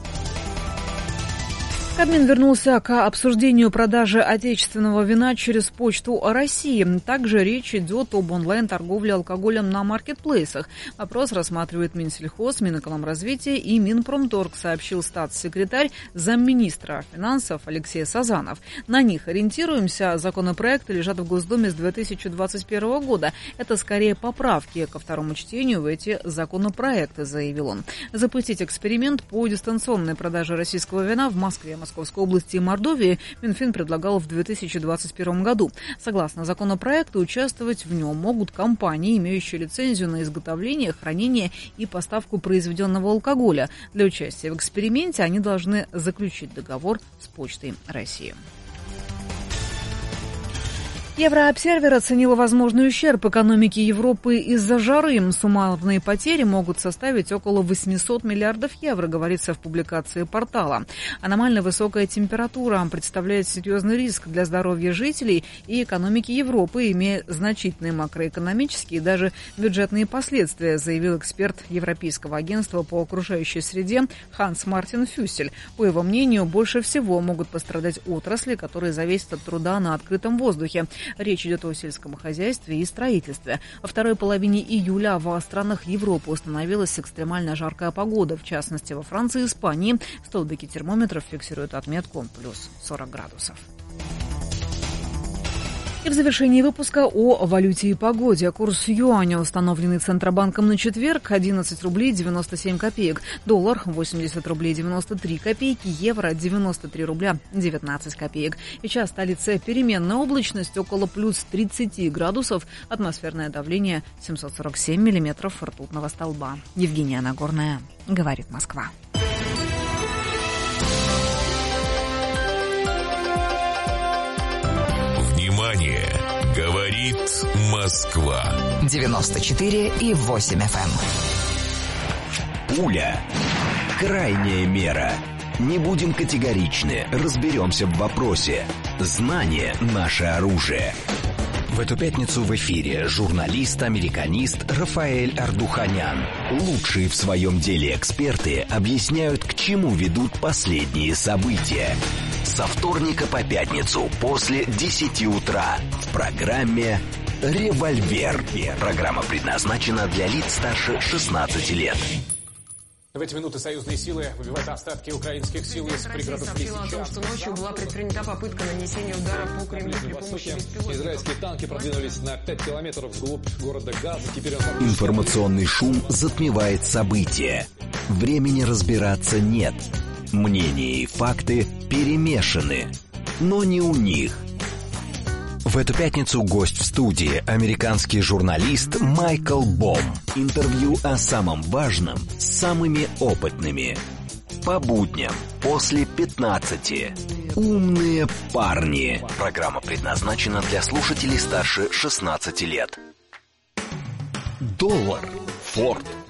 S6: Кабмин вернулся к обсуждению продажи отечественного вина через Почту России. Также речь идет об онлайн-торговле алкоголем на маркетплейсах. Вопрос рассматривает Минсельхоз, Минэкономразвития и Минпромторг, сообщил статс-секретарь замминистра финансов Алексей Сазанов. На них ориентируемся. Законопроекты лежат в Госдуме с две тысячи двадцать первого года. Это скорее поправки ко второму чтению в эти законопроекты, заявил он. Запустить эксперимент по дистанционной продаже российского вина в Москве, Московской области и Мордовии Минфин предлагал в две тысячи двадцать первом году. Согласно законопроекту, участвовать в нем могут компании, имеющие лицензию на изготовление, хранение и поставку произведенного алкоголя. Для участия в эксперименте они должны заключить договор с Почтой России. Еврообсервер оценил возможный ущерб экономике Европы из-за жары. Суммарные потери могут составить около восемьсот миллиардов евро, говорится в публикации портала. Аномально высокая температура представляет серьезный риск для здоровья жителей и экономики Европы, имея значительные макроэкономические и даже бюджетные последствия, заявил эксперт Европейского агентства по окружающей среде Ханс Мартин Фюсель. По его мнению, больше всего могут пострадать отрасли, которые зависят от труда на открытом воздухе. Речь идет о сельском хозяйстве и строительстве. Во второй половине июля в странах Европы установилась экстремально жаркая погода. В частности, во Франции и Испании столбики термометров фиксируют отметку плюс сорок градусов. И в завершении выпуска о валюте и погоде. Курс юаня, установленный Центробанком на четверг, одиннадцать рублей девяносто семь копеек. Доллар восемьдесят рублей девяносто три копейки. Евро девяносто три рубля девятнадцать копеек. Сейчас в столице переменная облачность около плюс тридцать градусов. Атмосферное давление семьсот сорок семь миллиметров ртутного столба. Евгения Нагорная. Говорит Москва.
S2: Внимание! Говорит Москва.
S7: девяносто четыре и восемь эф эм.
S1: Пуля. Крайняя мера. Не будем категоричны, разберемся в вопросе. Знание – наше оружие. В эту пятницу в эфире журналист-американист Рафаэль Ардуханян. Лучшие в своем деле эксперты объясняют, к чему ведут последние события. Со вторника по пятницу после десяти утра в программе «Револьвер». Программа предназначена для лиц старше шестнадцати лет.
S8: В эти минуты союзные силы выбивают остатки украинских сил из пригородов Лисичанска.
S9: Россия сообщила о том, что ночью была предпринята попытка нанесения удара по Кремлю при помощи беспилотников.
S8: Израильские танки продвинулись на пять километров вглубь города Газа. Теперь он...
S1: Информационный шум затмевает события. Времени разбираться нет. Мнения и факты перемешаны. Но не у них. В эту пятницу гость в студии – американский журналист Майкл Бом. Интервью о самом важном с самыми опытными. По будням после пятнадцати. Умные парни. Программа предназначена для слушателей старше шестнадцати лет. Доллар, Форд,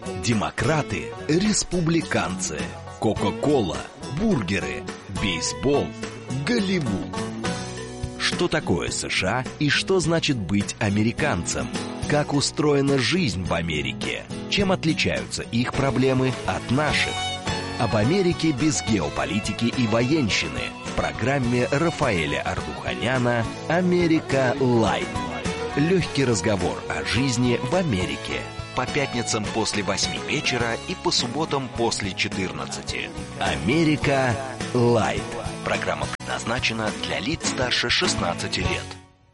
S1: Демократы, республиканцы, Кока-кола, бургеры, бейсбол, Голливуд. Что такое США и что значит быть американцем? Как устроена жизнь в Америке? Чем отличаются их проблемы от наших? Об Америке без геополитики и военщины в программе Рафаэля Ардуханяна «Америка Лайт». Легкий разговор о жизни в Америке. По пятницам после восьми вечера и по субботам после четырнадцати. «Америка Лайт». Программа предназначена для лиц старше шестнадцати лет.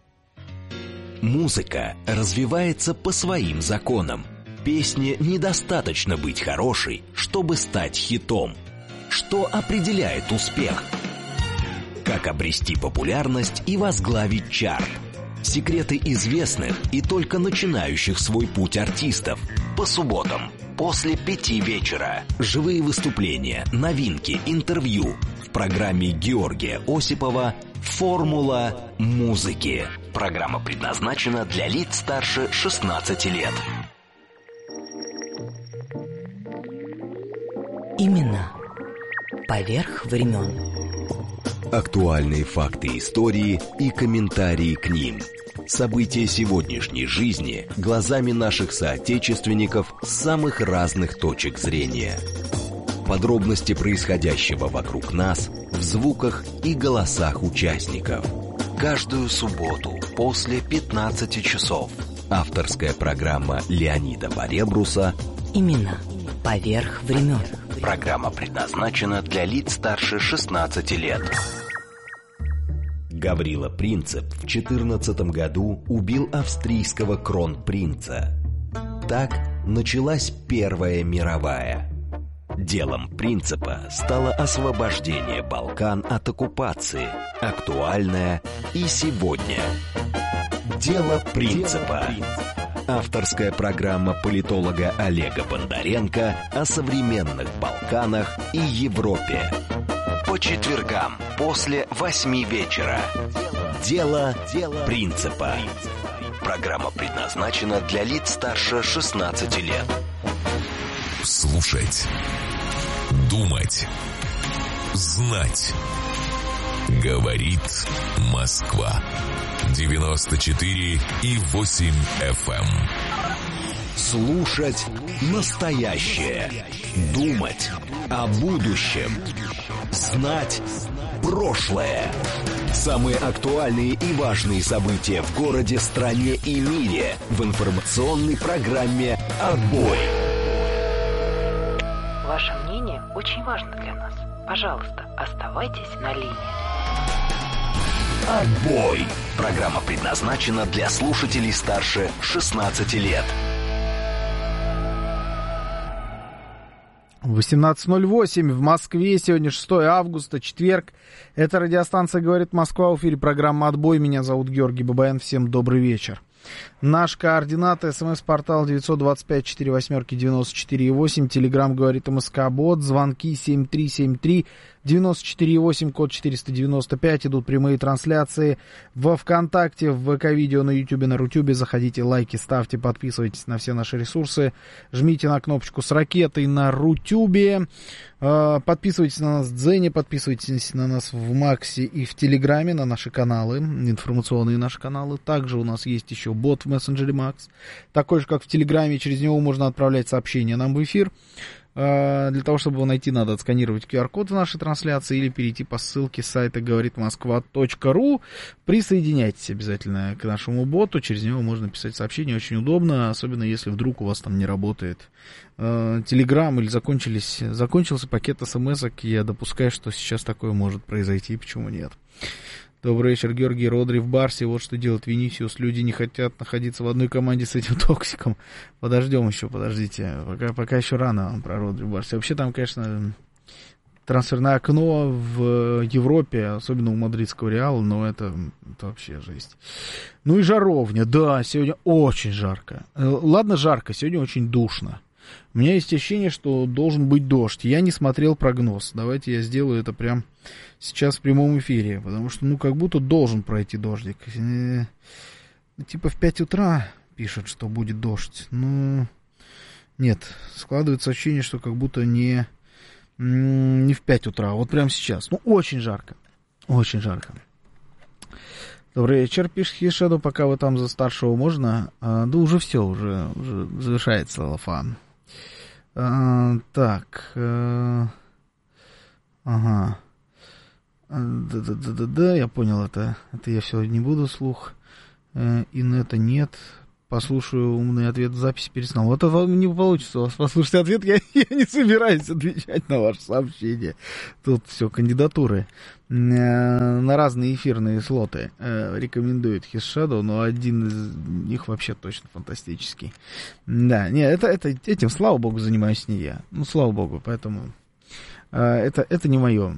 S1: Музыка развивается по своим законам. Песне недостаточно быть хорошей, чтобы стать хитом. Что определяет успех? Как обрести популярность и возглавить чарт? Секреты известных и только начинающих свой путь артистов. По субботам после пяти вечера. Живые выступления, новинки, интервью. В программе Георгия Осипова «Формула музыки». Программа предназначена для лиц старше шестнадцати лет.
S10: Именно поверх времен.
S1: Актуальные факты истории и комментарии к ним. События сегодняшней жизни глазами наших соотечественников с самых разных точек зрения. Подробности происходящего вокруг нас в звуках и голосах участников. Каждую субботу после пятнадцати часов. Авторская программа Леонида Баребруса
S10: Именно поверх времен.
S1: Программа предназначена для лиц старше шестнадцати лет. Гаврила Принцип в четырнадцатом году убил австрийского кронпринца. Так началась Первая мировая. Делом Принципа стало освобождение Балкан от оккупации, актуальное и сегодня. Дело Принципа. Авторская программа политолога Олега Бондаренко о современных Балканах и Европе. По четвергам после восьми вечера. Дело Принципа. Программа предназначена для лиц старше шестнадцати лет.
S2: Слушать, думать, знать. Говорит Москва. девяносто четыре и восемь эф эм.
S1: Слушать настоящее. Думать о будущем. Знать прошлое. Самые актуальные и важные события в городе, стране и мире в информационной программе «Отбой».
S11: Ваше мнение очень важно для нас. Пожалуйста, оставайтесь на линии.
S1: «Отбой». Программа предназначена для слушателей старше шестнадцати лет.
S12: восемнадцать ноль восемь в Москве. Сегодня шестое августа, четверг. Это радиостанция «Говорит Москва». В эфире программа «Отбой». Меня зовут Георгий Бабаян. Всем добрый вечер. Наш координат, смс-портал девятьсот двадцать пять сорок восемь девяносто четыре восемь, телеграмм говорит МСК-бот, звонки семь три семь три девяносто четыре восемь, код четыреста девяносто пять, идут прямые трансляции во ВКонтакте, в ВК-видео, на Ютубе, на Рутюбе, заходите, лайки ставьте, подписывайтесь на все наши ресурсы, жмите на кнопочку с ракетой на Рутюбе, подписывайтесь на нас в Дзене, подписывайтесь на нас в Максе и в Телеграме, на наши каналы, информационные наши каналы, также у нас есть еще бот в мессенджере Макс, такой же, как в Телеграме, через него можно отправлять сообщения нам в эфир. Для того, чтобы его найти, надо отсканировать ку ар код в нашей трансляции или перейти по ссылке с сайта говорит москва точка ру. Присоединяйтесь обязательно к нашему боту, через него можно писать сообщения, очень удобно, особенно если вдруг у вас там не работает Телеграм или закончились, закончился пакет смс-ок, я допускаю, что сейчас такое может произойти, почему нет. Добрый вечер, Георгий. Родри в Барсе. Вот что делает Винисиус. Люди не хотят находиться в одной команде с этим токсиком. Подождем еще, подождите. Пока, пока еще рано про Родри в Барсе. Вообще там, конечно, трансферное окно в Европе, особенно у мадридского Реала, но это, это вообще жесть. Ну и жаровня. Да, сегодня очень жарко. Ладно, жарко, сегодня очень душно. У меня есть ощущение, что должен быть дождь. Я не смотрел прогноз. Давайте я сделаю это прямо сейчас в прямом эфире. Потому что, ну, как будто должен пройти дождик. Типа в пять утра пишут, что будет дождь. Ну, Нет, складывается ощущение, что как будто не, не в пять утра, вот прямо сейчас. Ну, очень жарко, очень жарко. Добрый вечер, пишет Хишеду, пока вы там за старшего можно. А, да уже все, уже, уже завершается лафа. А, так, а, ага. Да-да-да-да, я понял это. Это я все не буду вслух. А, инета нет. Послушаю умный ответ в записи перед сном. Вот это не получится у вас послушать ответ. Я, я не собираюсь отвечать на ваше сообщение. Тут все кандидатуры э, на разные эфирные слоты э, рекомендует His Shadow, но один из них вообще точно фантастический. Да, не, это, это, этим, слава богу, занимаюсь не я. Ну, слава богу, поэтому... Это, это не мое.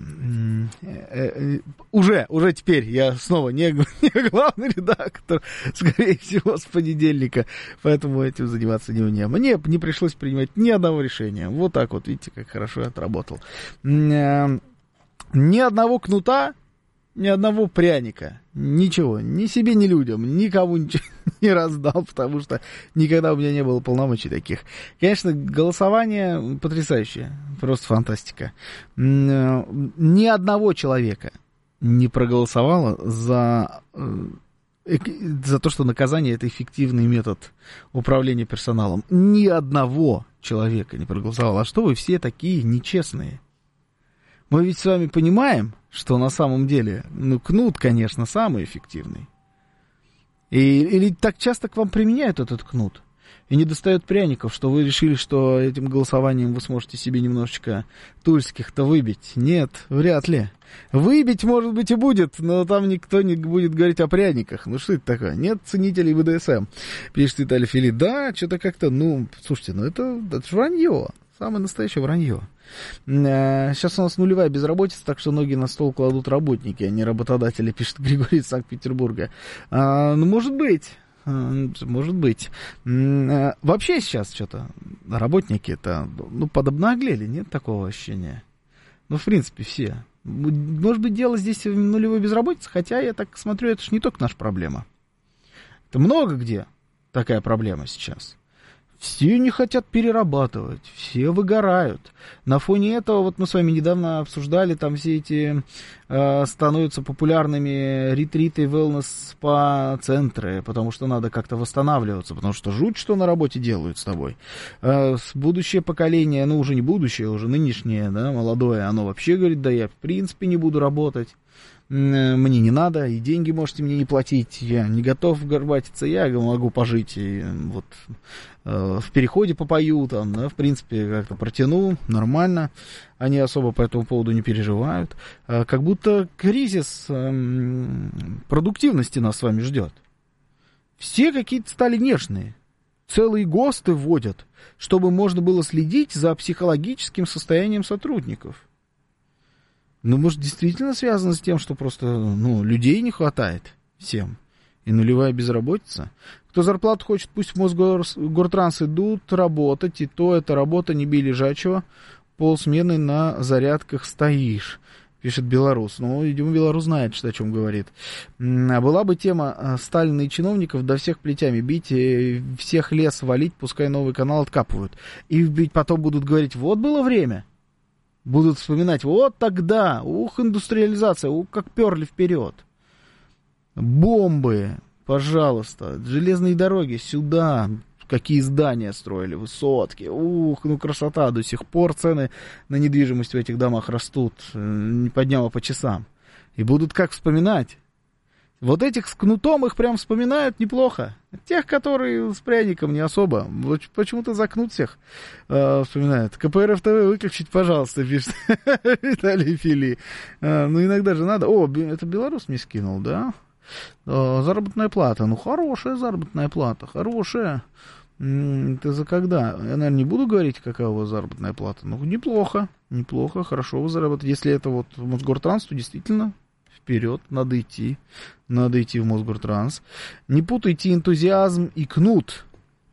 S12: Уже, уже теперь я снова не, не главный редактор, скорее всего, с понедельника, поэтому этим заниматься не мне. Мне не пришлось принимать ни одного решения. Вот так вот, видите, как хорошо я отработал. Ни одного кнута, ни одного пряника. Ничего, ни себе, ни людям, никому ничего не раздал, потому что никогда у меня не было полномочий таких. Конечно, голосование потрясающее, просто фантастика. Ни одного человека не проголосовало за, за то, что наказание — это эффективный метод управления персоналом. Ни одного человека не проголосовало. А что вы все такие нечестные? Мы ведь с вами понимаем, что на самом деле, ну, кнут, конечно, самый эффективный. И, или так часто к вам применяют этот кнут и не достают пряников, что вы решили, что этим голосованием вы сможете себе немножечко тульских-то выбить. Нет, вряд ли. Выбить, может быть, и будет, но там никто не будет говорить о пряниках. Ну, что это такое? Нет ценителей бэ дэ эс эм, пишет Виталий Филипп. Да, что-то как-то, ну, слушайте, ну это, это же вранье. Самое настоящее вранье. Сейчас у нас нулевая безработица, так что ноги на стол кладут работники, а не работодатели, пишет Григорий из Санкт-Петербурга. А, ну, может быть. Может быть. Вообще сейчас что-то работники-то, ну, подобнаглели, нет такого ощущения? Ну, в принципе, все. Может быть, дело здесь в нулевой безработице, хотя, я так смотрю, это же не только наша проблема. Это много где такая проблема сейчас. Все не хотят перерабатывать, все выгорают. На фоне этого, вот мы с вами недавно обсуждали, там все эти э, становятся популярными ретриты, wellness-спа-центры, потому что надо как-то восстанавливаться, потому что жуть, что на работе делают с тобой. Э, будущее поколение, ну уже не будущее, уже нынешнее, да, молодое, оно вообще говорит, да я в принципе не буду работать. Мне не надо, и деньги можете мне не платить, я не готов горбатиться, я могу пожить, и вот э, в переходе попою, там, да, в принципе, как-то протяну, нормально, они особо по этому поводу не переживают, э, как будто кризис э, продуктивности нас с вами ждет. Все какие-то стали нежные, целые ГОСТы вводят, чтобы можно было следить за психологическим состоянием сотрудников. Ну, может, действительно связано с тем, что просто, ну, людей не хватает всем. И нулевая безработица. Кто зарплату хочет, пусть в Мосгортранс идут работать, и то эта работа не бей лежачего, полсмены на зарядках стоишь, пишет белорус. Ну, видимо, белорус знает, что, о чем говорит. А была бы тема Сталина и чиновников, до всех плетями бить, всех лес валить, пускай новый канал откапывают. И потом будут говорить, вот было время. Будут вспоминать, вот тогда, ух, индустриализация, ух, как перли вперед. Бомбы, пожалуйста, железные дороги сюда, какие здания строили, высотки, ух, ну красота, до сих пор цены на недвижимость в этих домах растут, не по дням, а по часам. И будут как вспоминать. Вот этих с кнутом их прям вспоминают неплохо. Тех, которые с пряником не особо. Вот почему-то за кнут всех э, вспоминают. ка пэ эр эф тэ вэ выключить, пожалуйста, пишет Виталий Фили. Э, ну, иногда же надо... О, это белорус мне скинул, да? Э, заработная плата. Ну, хорошая заработная плата, хорошая. М-м, ты за когда? Я, наверное, не буду говорить, какая у вас заработная плата. Ну, неплохо, неплохо, хорошо вы заработаете. Если это вот Мосгортранс, то действительно... Вперед, надо идти, надо идти в Мосгортранс. Не путайте энтузиазм и кнут.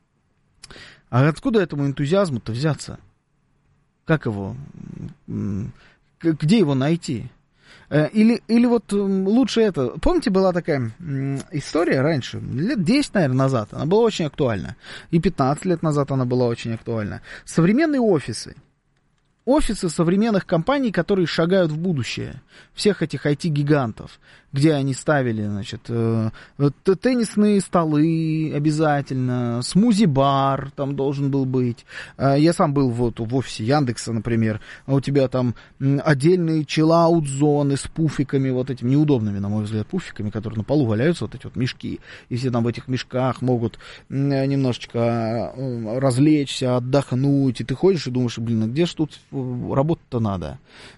S12: А откуда этому энтузиазму-то взяться? Как его? Где его найти? Или, или вот лучше это... Помните, была такая история раньше, лет десять, наверное, назад, она была очень актуальна. И пятнадцать лет назад она была очень актуальна. Современные офисы. Офисы современных компаний, которые шагают в будущее. Всех этих ай ти-гигантов. Где они ставили, значит, э, теннисные столы обязательно, смузи-бар там должен был быть. Э, я сам был вот в офисе Яндекса, например. А у тебя там отдельные чиллаут-зоны с пуфиками, вот этими неудобными, на мой взгляд, пуфиками, которые на полу валяются, вот эти вот мешки. И все там в этих мешках могут немножечко развлечься, отдохнуть. И ты ходишь и думаешь, блин, а где ж тут работать-то надо?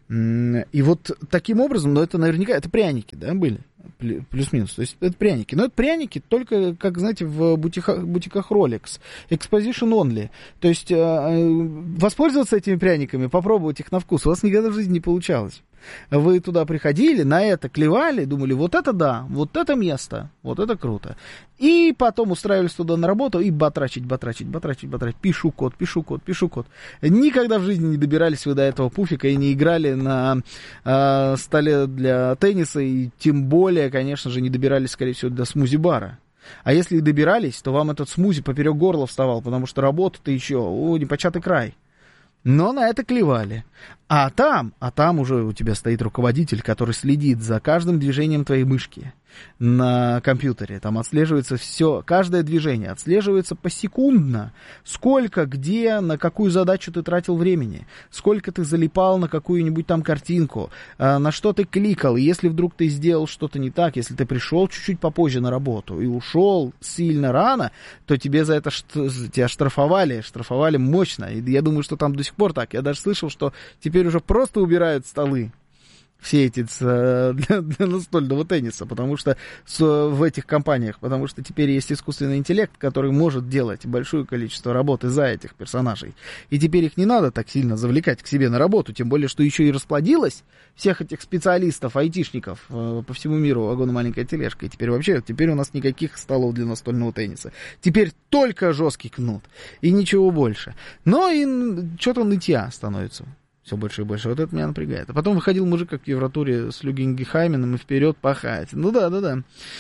S12: И вот таким образом, ну это наверняка, это пряники, да, были, плюс-минус, то есть это пряники, но это пряники только, как, знаете, в бутиках, бутиках Rolex, exposition only, то есть э, воспользоваться этими пряниками, попробовать их на вкус, у вас никогда в жизни не получалось. Вы туда приходили, на это клевали, думали, вот это да, вот это место, вот это круто. И потом устраивались туда на работу и батрачить, батрачить, батрачить, батрачить. Пишу код, пишу код, пишу код. Никогда в жизни не добирались вы до этого пуфика и не играли на э, столе для тенниса, и тем более, конечно же, не добирались, скорее всего, до смузи-бара. А если и добирались, то вам этот смузи поперек горла вставал, потому что работа-то еще, о, непочатый край. Но на это клевали. А там, а там уже у тебя стоит руководитель, который следит за каждым движением твоей мышки на компьютере. Там отслеживается все, каждое движение отслеживается посекундно. Сколько, где, на какую задачу ты тратил времени. Сколько ты залипал на какую-нибудь там картинку. На что ты кликал. И если вдруг ты сделал что-то не так, если ты пришел чуть-чуть попозже на работу и ушел сильно рано, то тебе за это тебя штрафовали. Штрафовали мощно. И я думаю, что там до сих пор так. Я даже слышал, что теперь уже просто убирают столы. Все эти для, для настольного тенниса, потому что с, в этих компаниях, потому что теперь есть искусственный интеллект, который может делать большое количество работы за этих персонажей. И теперь их не надо так сильно завлекать к себе на работу, тем более, что еще и расплодилось всех этих специалистов, айтишников э, по всему миру, вагон маленькая тележка. И теперь вообще, теперь у нас никаких столов для настольного тенниса. Теперь только жесткий кнут и ничего больше. Но и что-то нытья становится. Все больше и больше. Вот это меня напрягает. А потом выходил мужик, как в Евротуре, с Люгенгехайменом и вперед пахать. Ну да, да, да.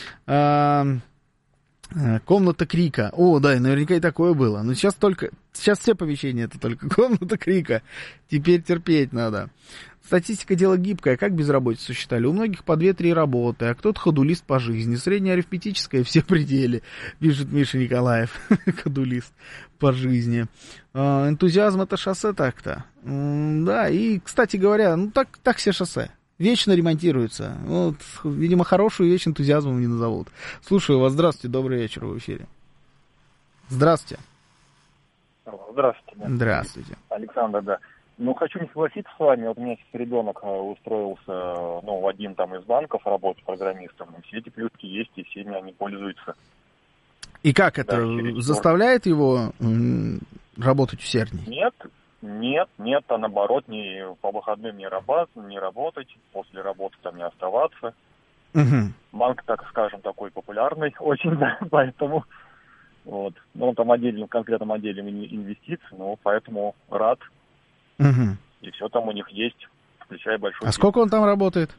S12: А, комната крика. О, да, и наверняка и такое было. Но сейчас только... Сейчас все оповещения это только комната крика. Теперь терпеть надо. Статистика дело гибкое. Как безработицу считали? У многих по две-три работы, а кто-то ходулист по жизни. Средняя арифметическая, все пределы, пишет Миша Николаев. Ходулист по жизни. А, энтузиазм это шоссе так-то. М- да, и, кстати говоря, ну так, так все шоссе. Вечно ремонтируются. Вот, видимо, хорошую вещь энтузиазмом не назовут. Слушаю вас. Здравствуйте, добрый вечер в эфире. Здравствуйте.
S13: Здравствуйте.
S12: Здравствуйте.
S13: Александр, да. Ну, хочу не согласиться с вами. Вот у меня сейчас ребенок устроился, ну, в один там из банков работать программистом. Все эти плюшки есть, и всеми они пользуются.
S12: И как это? Да, заставляет его м- работать усерднее?
S13: Нет, нет, нет, а наоборот, не, по выходным не работать, не работать, после работы там не оставаться.
S12: Угу.
S13: Банк, так скажем, такой популярный очень, да, поэтому... Вот. Ну, он там отдельно, в конкретном отделе инвестиций, но поэтому рад.
S12: Угу.
S13: И все там у них есть, включая большой...
S12: А сколько он там работает?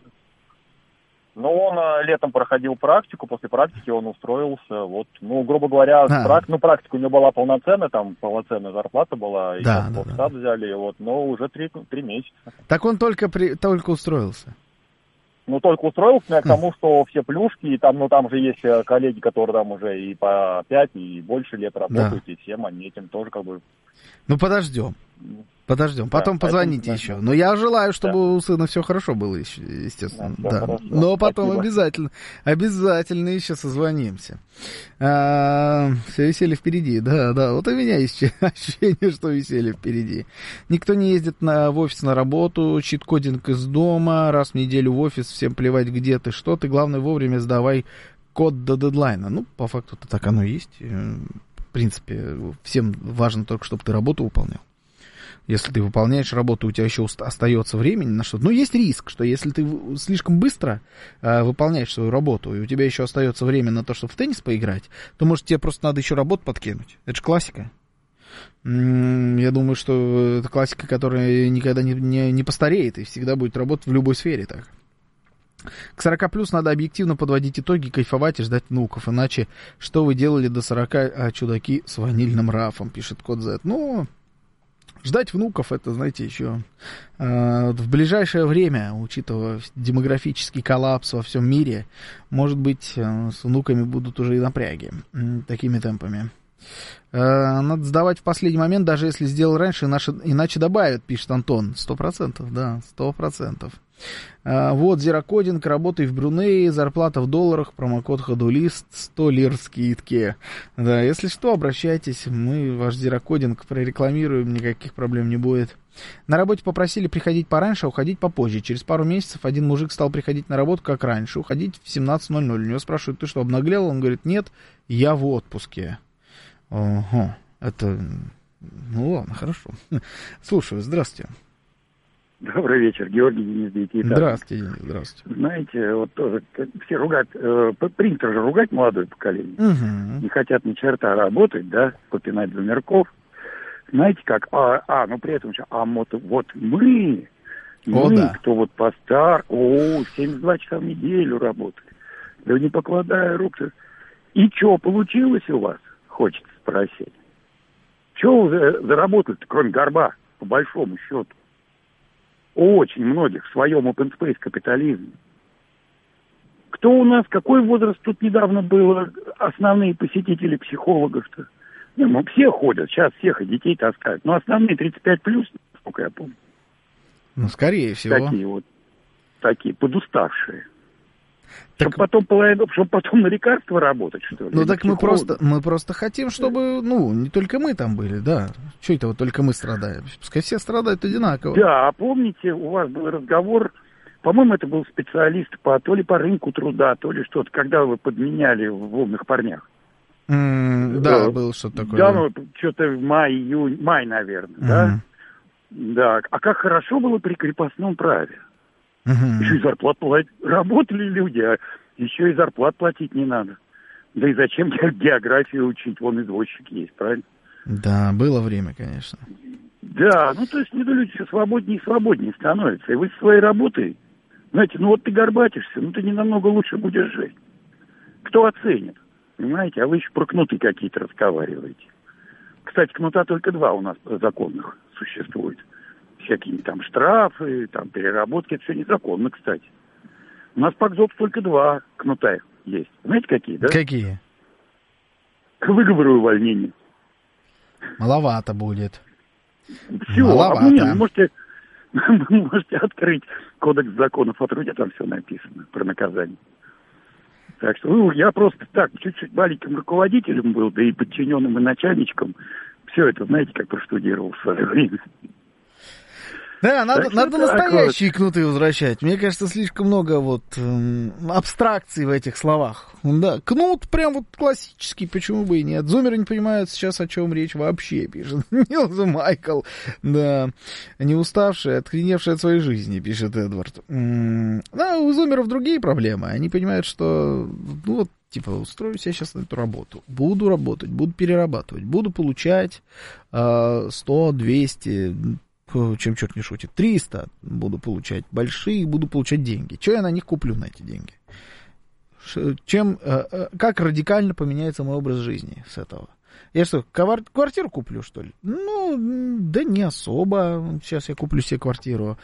S13: Ну, он а, летом проходил практику, после практики он устроился, вот, ну, грубо говоря,
S12: а.
S13: прак... ну, практика у него была полноценная, там полноценная зарплата была, и
S12: да,
S13: да,
S12: да,
S13: да.
S12: да.
S13: взяли, вот, но уже три, три месяца.
S12: Так он только, при... только устроился?
S13: Ну, только устроился к тому, что все плюшки, и там, ну, там же есть коллеги, которые там уже и по пять, и больше лет работают, да. И всем они этим тоже как бы...
S12: Ну, подождем. Подождем. Да, потом позвоните поэтому, еще. Да. Но я желаю, чтобы да. у сына все хорошо было, естественно. Да, да. Но потом Спасибо. обязательно, обязательно еще созвонимся. А, все веселье впереди. Да, да. Вот у меня есть ощущение, что веселье впереди. Никто не ездит на, в офис на работу, чит-кодинг из дома, раз в неделю в офис, всем плевать, где ты, что ты. Главное, вовремя сдавай код до дедлайна. Ну, по факту-то так оно и есть. В принципе, всем важно только, чтобы ты работу выполнял. Если ты выполняешь работу, у тебя еще остается времени на что-то. Но есть риск, что если ты слишком быстро э, выполняешь свою работу, и у тебя еще остается время на то, чтобы в теннис поиграть, то, может, тебе просто надо еще работу подкинуть. Это же классика. М-м, я думаю, что это классика, которая никогда не, не, не постареет и всегда будет работать в любой сфере так. К сорока плюс надо объективно подводить итоги, кайфовать и ждать внуков. Иначе что вы делали до сорока, а, чудаки с ванильным рафом, пишет код Z. Ну, ждать внуков, это, знаете, еще э, в ближайшее время, учитывая демографический коллапс во всем мире, может быть, э, с внуками будут уже и напряги э, такими темпами. Э, надо сдавать в последний момент, даже если сделал раньше, иначе, иначе добавят, пишет Антон. Сто процентов, да, сто процентов. А, вот, зерокодинг, работай в Брунее, зарплата в долларах, промокод ходулист, сто лир скидки. Да, если что, обращайтесь, мы ваш зерокодинг прорекламируем, никаких проблем не будет. На работе попросили приходить пораньше, а уходить попозже. Через пару месяцев один мужик стал приходить на работу как раньше, уходить в семнадцать ноль ноль. У него спрашивают, ты что, обнаглел? Он говорит, нет, я в отпуске. Ого, это... Ну ладно, хорошо. Слушаю, здравствуйте.
S14: Добрый вечер, Георгий Денис Детей.
S12: Здравствуйте, Денис, здравствуйте.
S14: Знаете, вот тоже все ругать, э, принято же ругать молодое поколение.
S12: Угу.
S14: Не хотят ни черта работать, да, попинать двумерков. Знаете как, а, а ну при этом еще, а вот, вот мы,
S12: О,
S14: мы,
S12: да.
S14: кто вот постар, о, семьдесят два часа в неделю работали. Да не покладая рук. И что получилось у вас, хочется спросить? Что вы заработали-то, кроме горба, по большому счету? Очень многих в своем open space капитализме. Кто у нас, какой возраст тут недавно было, основные посетители психологов-то? Не, ну все ходят, сейчас всех и детей таскают. Но основные тридцать пять плюс, сколько я помню.
S12: Ну, скорее всего.
S14: Такие вот, такие подуставшие. Так... Чтобы потом, половину, чтобы потом на лекарства работать, что ли?
S12: Ну, так мы просто, мы просто хотим, чтобы, ну, не только мы там были, да. Что это вот только мы страдаем? Пускай все страдают одинаково.
S14: Да, а помните, у вас был разговор, по-моему, это был специалист по, то ли по рынку труда, то ли что-то, когда вы подменяли в умных парнях.
S12: Mm, да, uh, было что-то такое.
S14: Да, ну, что-то в мае, июнь, май, наверное, mm-hmm. да? Да, а как хорошо было при крепостном праве.
S12: Uh-huh.
S14: Еще и зарплат платить. Работали люди, а еще и зарплат платить не надо. Да и зачем географию учить? Вон извозчик есть, правильно?
S12: Да, было время, конечно.
S14: Да, ну то есть люди все свободнее и свободнее становятся. И вы со своей работой, знаете, ну вот ты горбатишься, ну ты не намного лучше будешь жить. Кто оценит? Понимаете? А вы еще про кнуты какие-то разговариваете. Кстати, кнута только два у нас законных существует. Всякие там штрафы, там переработки, это все незаконно, кстати. У нас по КЗОПу только два кнута есть. Знаете, какие, да?
S12: Какие?
S14: К выговору увольнения.
S12: Маловато будет.
S14: Все,
S12: Маловато.
S14: а вы, не, вы, можете, вы можете открыть кодекс законов о труде, там все написано про наказание. Так что ну, я просто так, чуть-чуть маленьким руководителем был, да и подчиненным, и начальничком. Все это, знаете, как проштудировал в свое время.
S12: Да, надо, надо настоящие вот кнуты возвращать. Мне кажется, слишком много вот э, абстракций в этих словах. Да, кнут прям вот классический, почему бы и нет. Зумеры не понимают сейчас, о чем речь вообще, пишет Нилза Майкл. Да, не уставший, отхреневший от своей жизни, пишет Эдвард. Да, у зумеров другие проблемы. Они понимают, что, ну вот, типа, устроюсь я сейчас на эту работу. Буду работать, буду перерабатывать, буду получать э, сто, двести... чем черт не шутит, триста буду получать большие, буду получать деньги. Что я на них куплю, на эти деньги? Чем, как радикально поменяется мой образ жизни с этого? Я что, квартиру куплю, что ли? Ну, да не особо. Сейчас я куплю себе квартиру.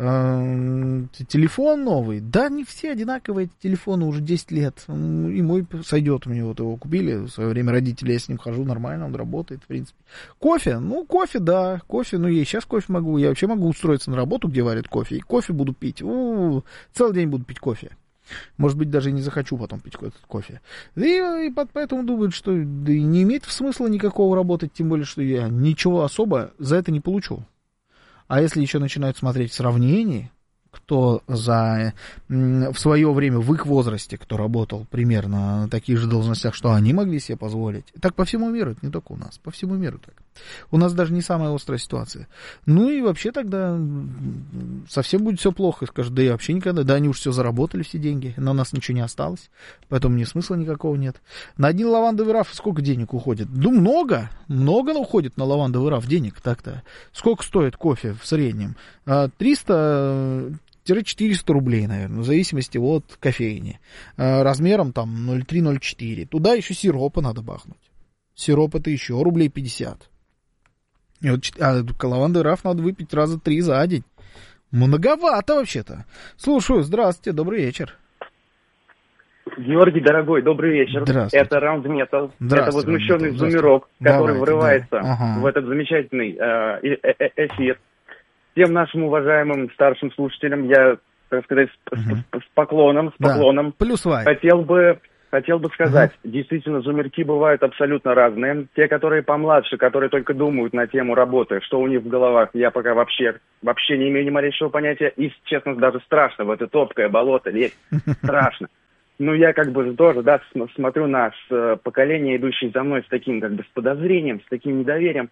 S12: Телефон новый. Да, не все одинаковые эти телефоны, уже десять лет. И мой сойдет, мне вот его купили. В свое время родители, я с ним хожу нормально, он работает, в принципе. Кофе? Ну, кофе, да. Кофе, ну, я и сейчас кофе могу. Я вообще могу устроиться на работу, где варят кофе. И кофе буду пить. У-у-у, целый день буду пить кофе. Может быть, даже и не захочу потом пить этот кофе. И, и поэтому думают, что да и не имеет смысла никакого работать, тем более, что я ничего особо за это не получу. А если еще начинают смотреть в сравнении, кто за, в свое время в их возрасте, кто работал примерно на таких же должностях, что они могли себе позволить. Так по всему миру, это не только у нас, по всему миру так. У нас даже не самая острая ситуация. Ну и вообще тогда совсем будет все плохо. Скажут, да я вообще никогда, да они уж все заработали, все деньги, на нас ничего не осталось, поэтому мне смысла никакого нет. На один лавандовый раф сколько денег уходит? Да много, много уходит на лавандовый раф денег так-то. Сколько стоит кофе в среднем? триста четыреста рублей, наверное, в зависимости от кофейни. Размером там ноль три - ноль четыре. Туда еще сиропа надо бахнуть. Сироп это еще рублей пятьдесят. И вот, а лавандовый раф надо выпить раза три за день. Многовато вообще-то. Слушаю, здравствуйте, добрый вечер.
S15: Георгий, дорогой, добрый вечер. Это Round Metal. Это возмущенный зумерок, который Давайте, врывается да. ага. в этот замечательный э, э, эфир. Всем нашим уважаемым старшим слушателям я, так сказать, с, угу. с, с поклоном, с да. поклоном
S12: Плюс
S15: хотел бы, хотел бы сказать, угу. действительно, зумерки бывают абсолютно разные. Те, которые помладше, которые только думают на тему работы, что у них в головах, я пока вообще, вообще не имею ни малейшего понятия. И, честно, даже страшно в это топкое болото лезть. Страшно. Ну, я как бы тоже, да, смотрю на поколение, идущее за мной с таким, как бы, с подозрением, с таким недоверием.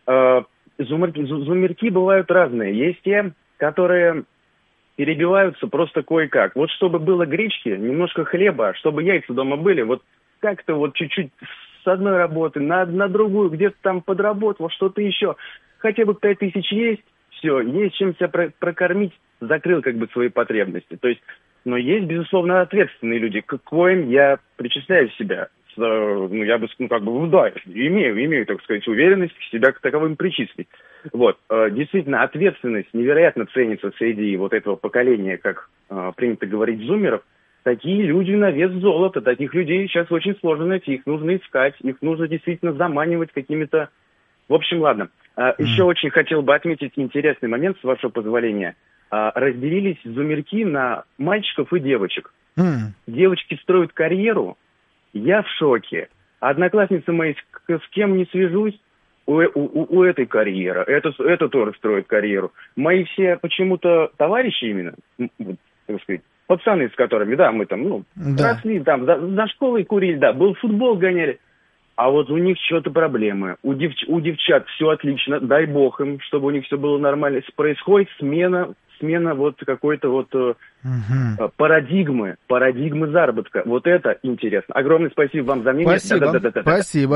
S15: Зумерки, зумерки бывают разные. Есть те, которые перебиваются просто кое-как. Вот чтобы было гречки, немножко хлеба, чтобы яйца дома были, вот как-то вот чуть-чуть с одной работы на, на другую, где-то там подработал, что-то еще. Хотя бы пять тысяч есть, все, есть чем себя про- прокормить, закрыл как бы свои потребности. То есть, но есть, безусловно, ответственные люди, к коим я причисляю себя. С, ну, я бы, ну, как бы, да, имею, имею, так сказать, уверенность себя к таковым причислить. Вот, действительно, ответственность невероятно ценится среди вот этого поколения, как принято говорить, зумеров. Такие люди на вес золота, таких людей сейчас очень сложно найти, их нужно искать, их нужно действительно заманивать какими-то... В общем, ладно. Mm. Еще очень хотел бы отметить интересный момент, с вашего позволения. Разделились зумерки на мальчиков и девочек. Mm. Девочки строят карьеру, я в шоке. Одноклассницы мои, с кем не свяжусь, у, у, у этой карьера, это, это тоже строит карьеру. Мои все почему-то товарищи именно, так сказать, пацаны, с которыми, да, мы там, ну, да. росли, там, за, за школой курили, да, был футбол гоняли. А вот у них что-то проблемы. У, девч, у девчат все отлично, дай бог им, чтобы у них все было нормально. Происходит смена, смена вот какой-то вот угу. парадигмы, парадигмы заработка. Вот это интересно. Огромное спасибо вам за мнение.
S12: Спасибо, да, да, да, да, спасибо.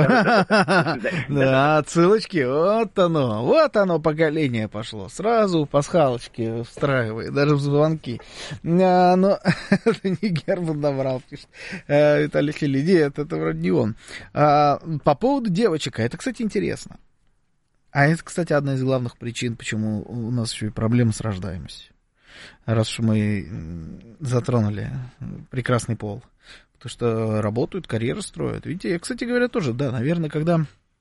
S12: Да, отсылочки, вот оно, вот оно поколение пошло. Сразу пасхалочки встраивает, даже в звонки. Но это не Герман набрал, пишет Виталий Хили. Нет, это вроде не он. По поводу девочек, это, кстати, интересно. А это, кстати, одна из главных причин, почему у нас еще и проблемы с рождаемостью. Раз уж мы затронули прекрасный пол. Потому что работают, карьеру строят. Видите, я, кстати говоря, тоже, да, наверное, когда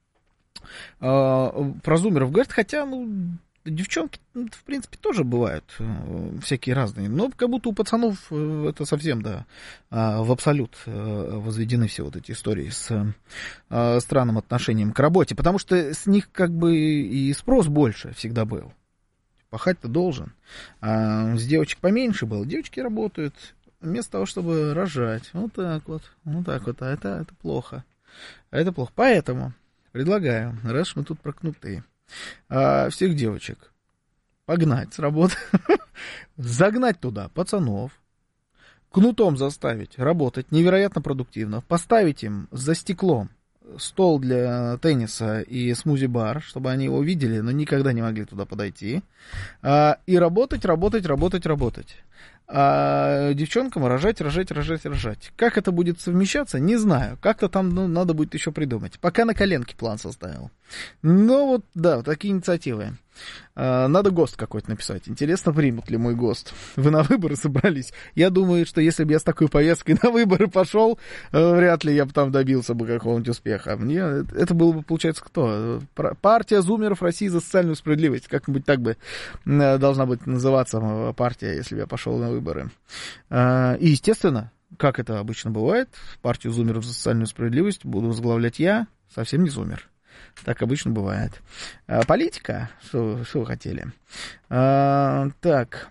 S12: э, про зумеров говорят, хотя, ну, девчонки, в принципе, тоже бывают э, всякие разные. Но как будто у пацанов э, это совсем, да, э, в абсолют э, возведены все вот эти истории с э, странным отношением к работе. Потому что с них как бы и спрос больше всегда был. Пахать-то должен. А с девочек поменьше было. Девочки работают вместо того, чтобы рожать. Вот так вот. Вот так вот. А это, это плохо. А это плохо. Поэтому предлагаю, раз мы тут прокнутые, а, всех девочек погнать с работы, загнать туда пацанов, кнутом заставить работать невероятно продуктивно, поставить им за стеклом стол для тенниса и смузи-бар, чтобы они его видели, но никогда не могли туда подойти, а, и работать, работать, работать, работать. А девчонкам рожать, рожать, рожать, рожать. Как это будет совмещаться, не знаю. Как-то там, ну, надо будет еще придумать. Пока на коленке план составил. Ну вот, да, такие инициативы. А, надо ГОСТ какой-то написать. Интересно, примут ли мой ГОСТ. Вы на выборы собрались? Я думаю, что если бы я с такой повесткой на выборы пошел, вряд ли я бы там добился бы какого-нибудь успеха. Мне это было бы, получается, кто? Партия зумеров России за социальную справедливость. Как-нибудь так бы должна быть называться партия, если бы я пошел на выборы. И, естественно, как это обычно бывает, партию зумеров за социальную справедливость буду возглавлять я, совсем не зумер. Так обычно бывает. А, политика, что, что вы хотели. А, так.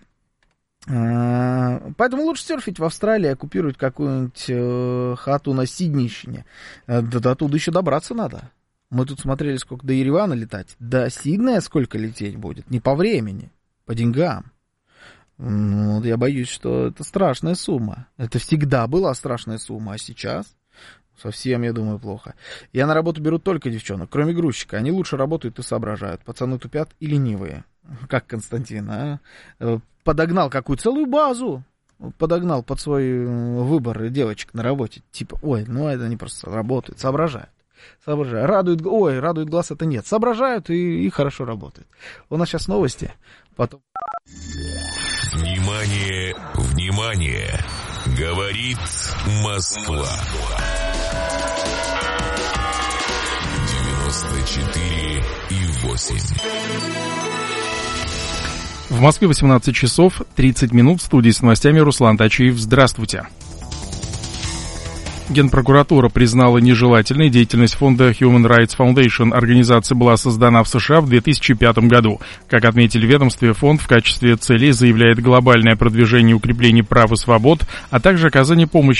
S12: А, поэтому лучше серфить в Австралии, оккупировать какую-нибудь э, хату на Сиднейщине. А, до, до оттуда еще добраться надо. Мы тут смотрели, сколько до Еревана летать. До Сиднея сколько лететь будет? Не по времени, по деньгам. Ну, я боюсь, что это страшная сумма. Это всегда была страшная сумма, а сейчас... Совсем, я думаю, плохо. Я на работу беру только девчонок, кроме грузчика. Они лучше работают и соображают. Пацаны тупят и ленивые. как Константин, а? Подогнал какую целую базу, подогнал под свой выбор девочек на работе. Типа, ой, ну это они просто работают, соображают. Соображают. Радует, ой, радует глаз это нет. Соображают и, и хорошо работают. У нас сейчас новости. Потом...
S2: Внимание, внимание! Говорит Москва. девяносто четыре и восемь.
S16: В Москве восемнадцать часов тридцать минут. В студии с новостями Руслан Тачиев. Здравствуйте. Генпрокуратура признала нежелательной деятельность фонда Human Rights Foundation. Организация была создана в США в две тысячи пятом году. Как отметили в ведомстве, фонд в качестве целей заявляет глобальное продвижение и укрепление прав и свобод, а также оказание помощи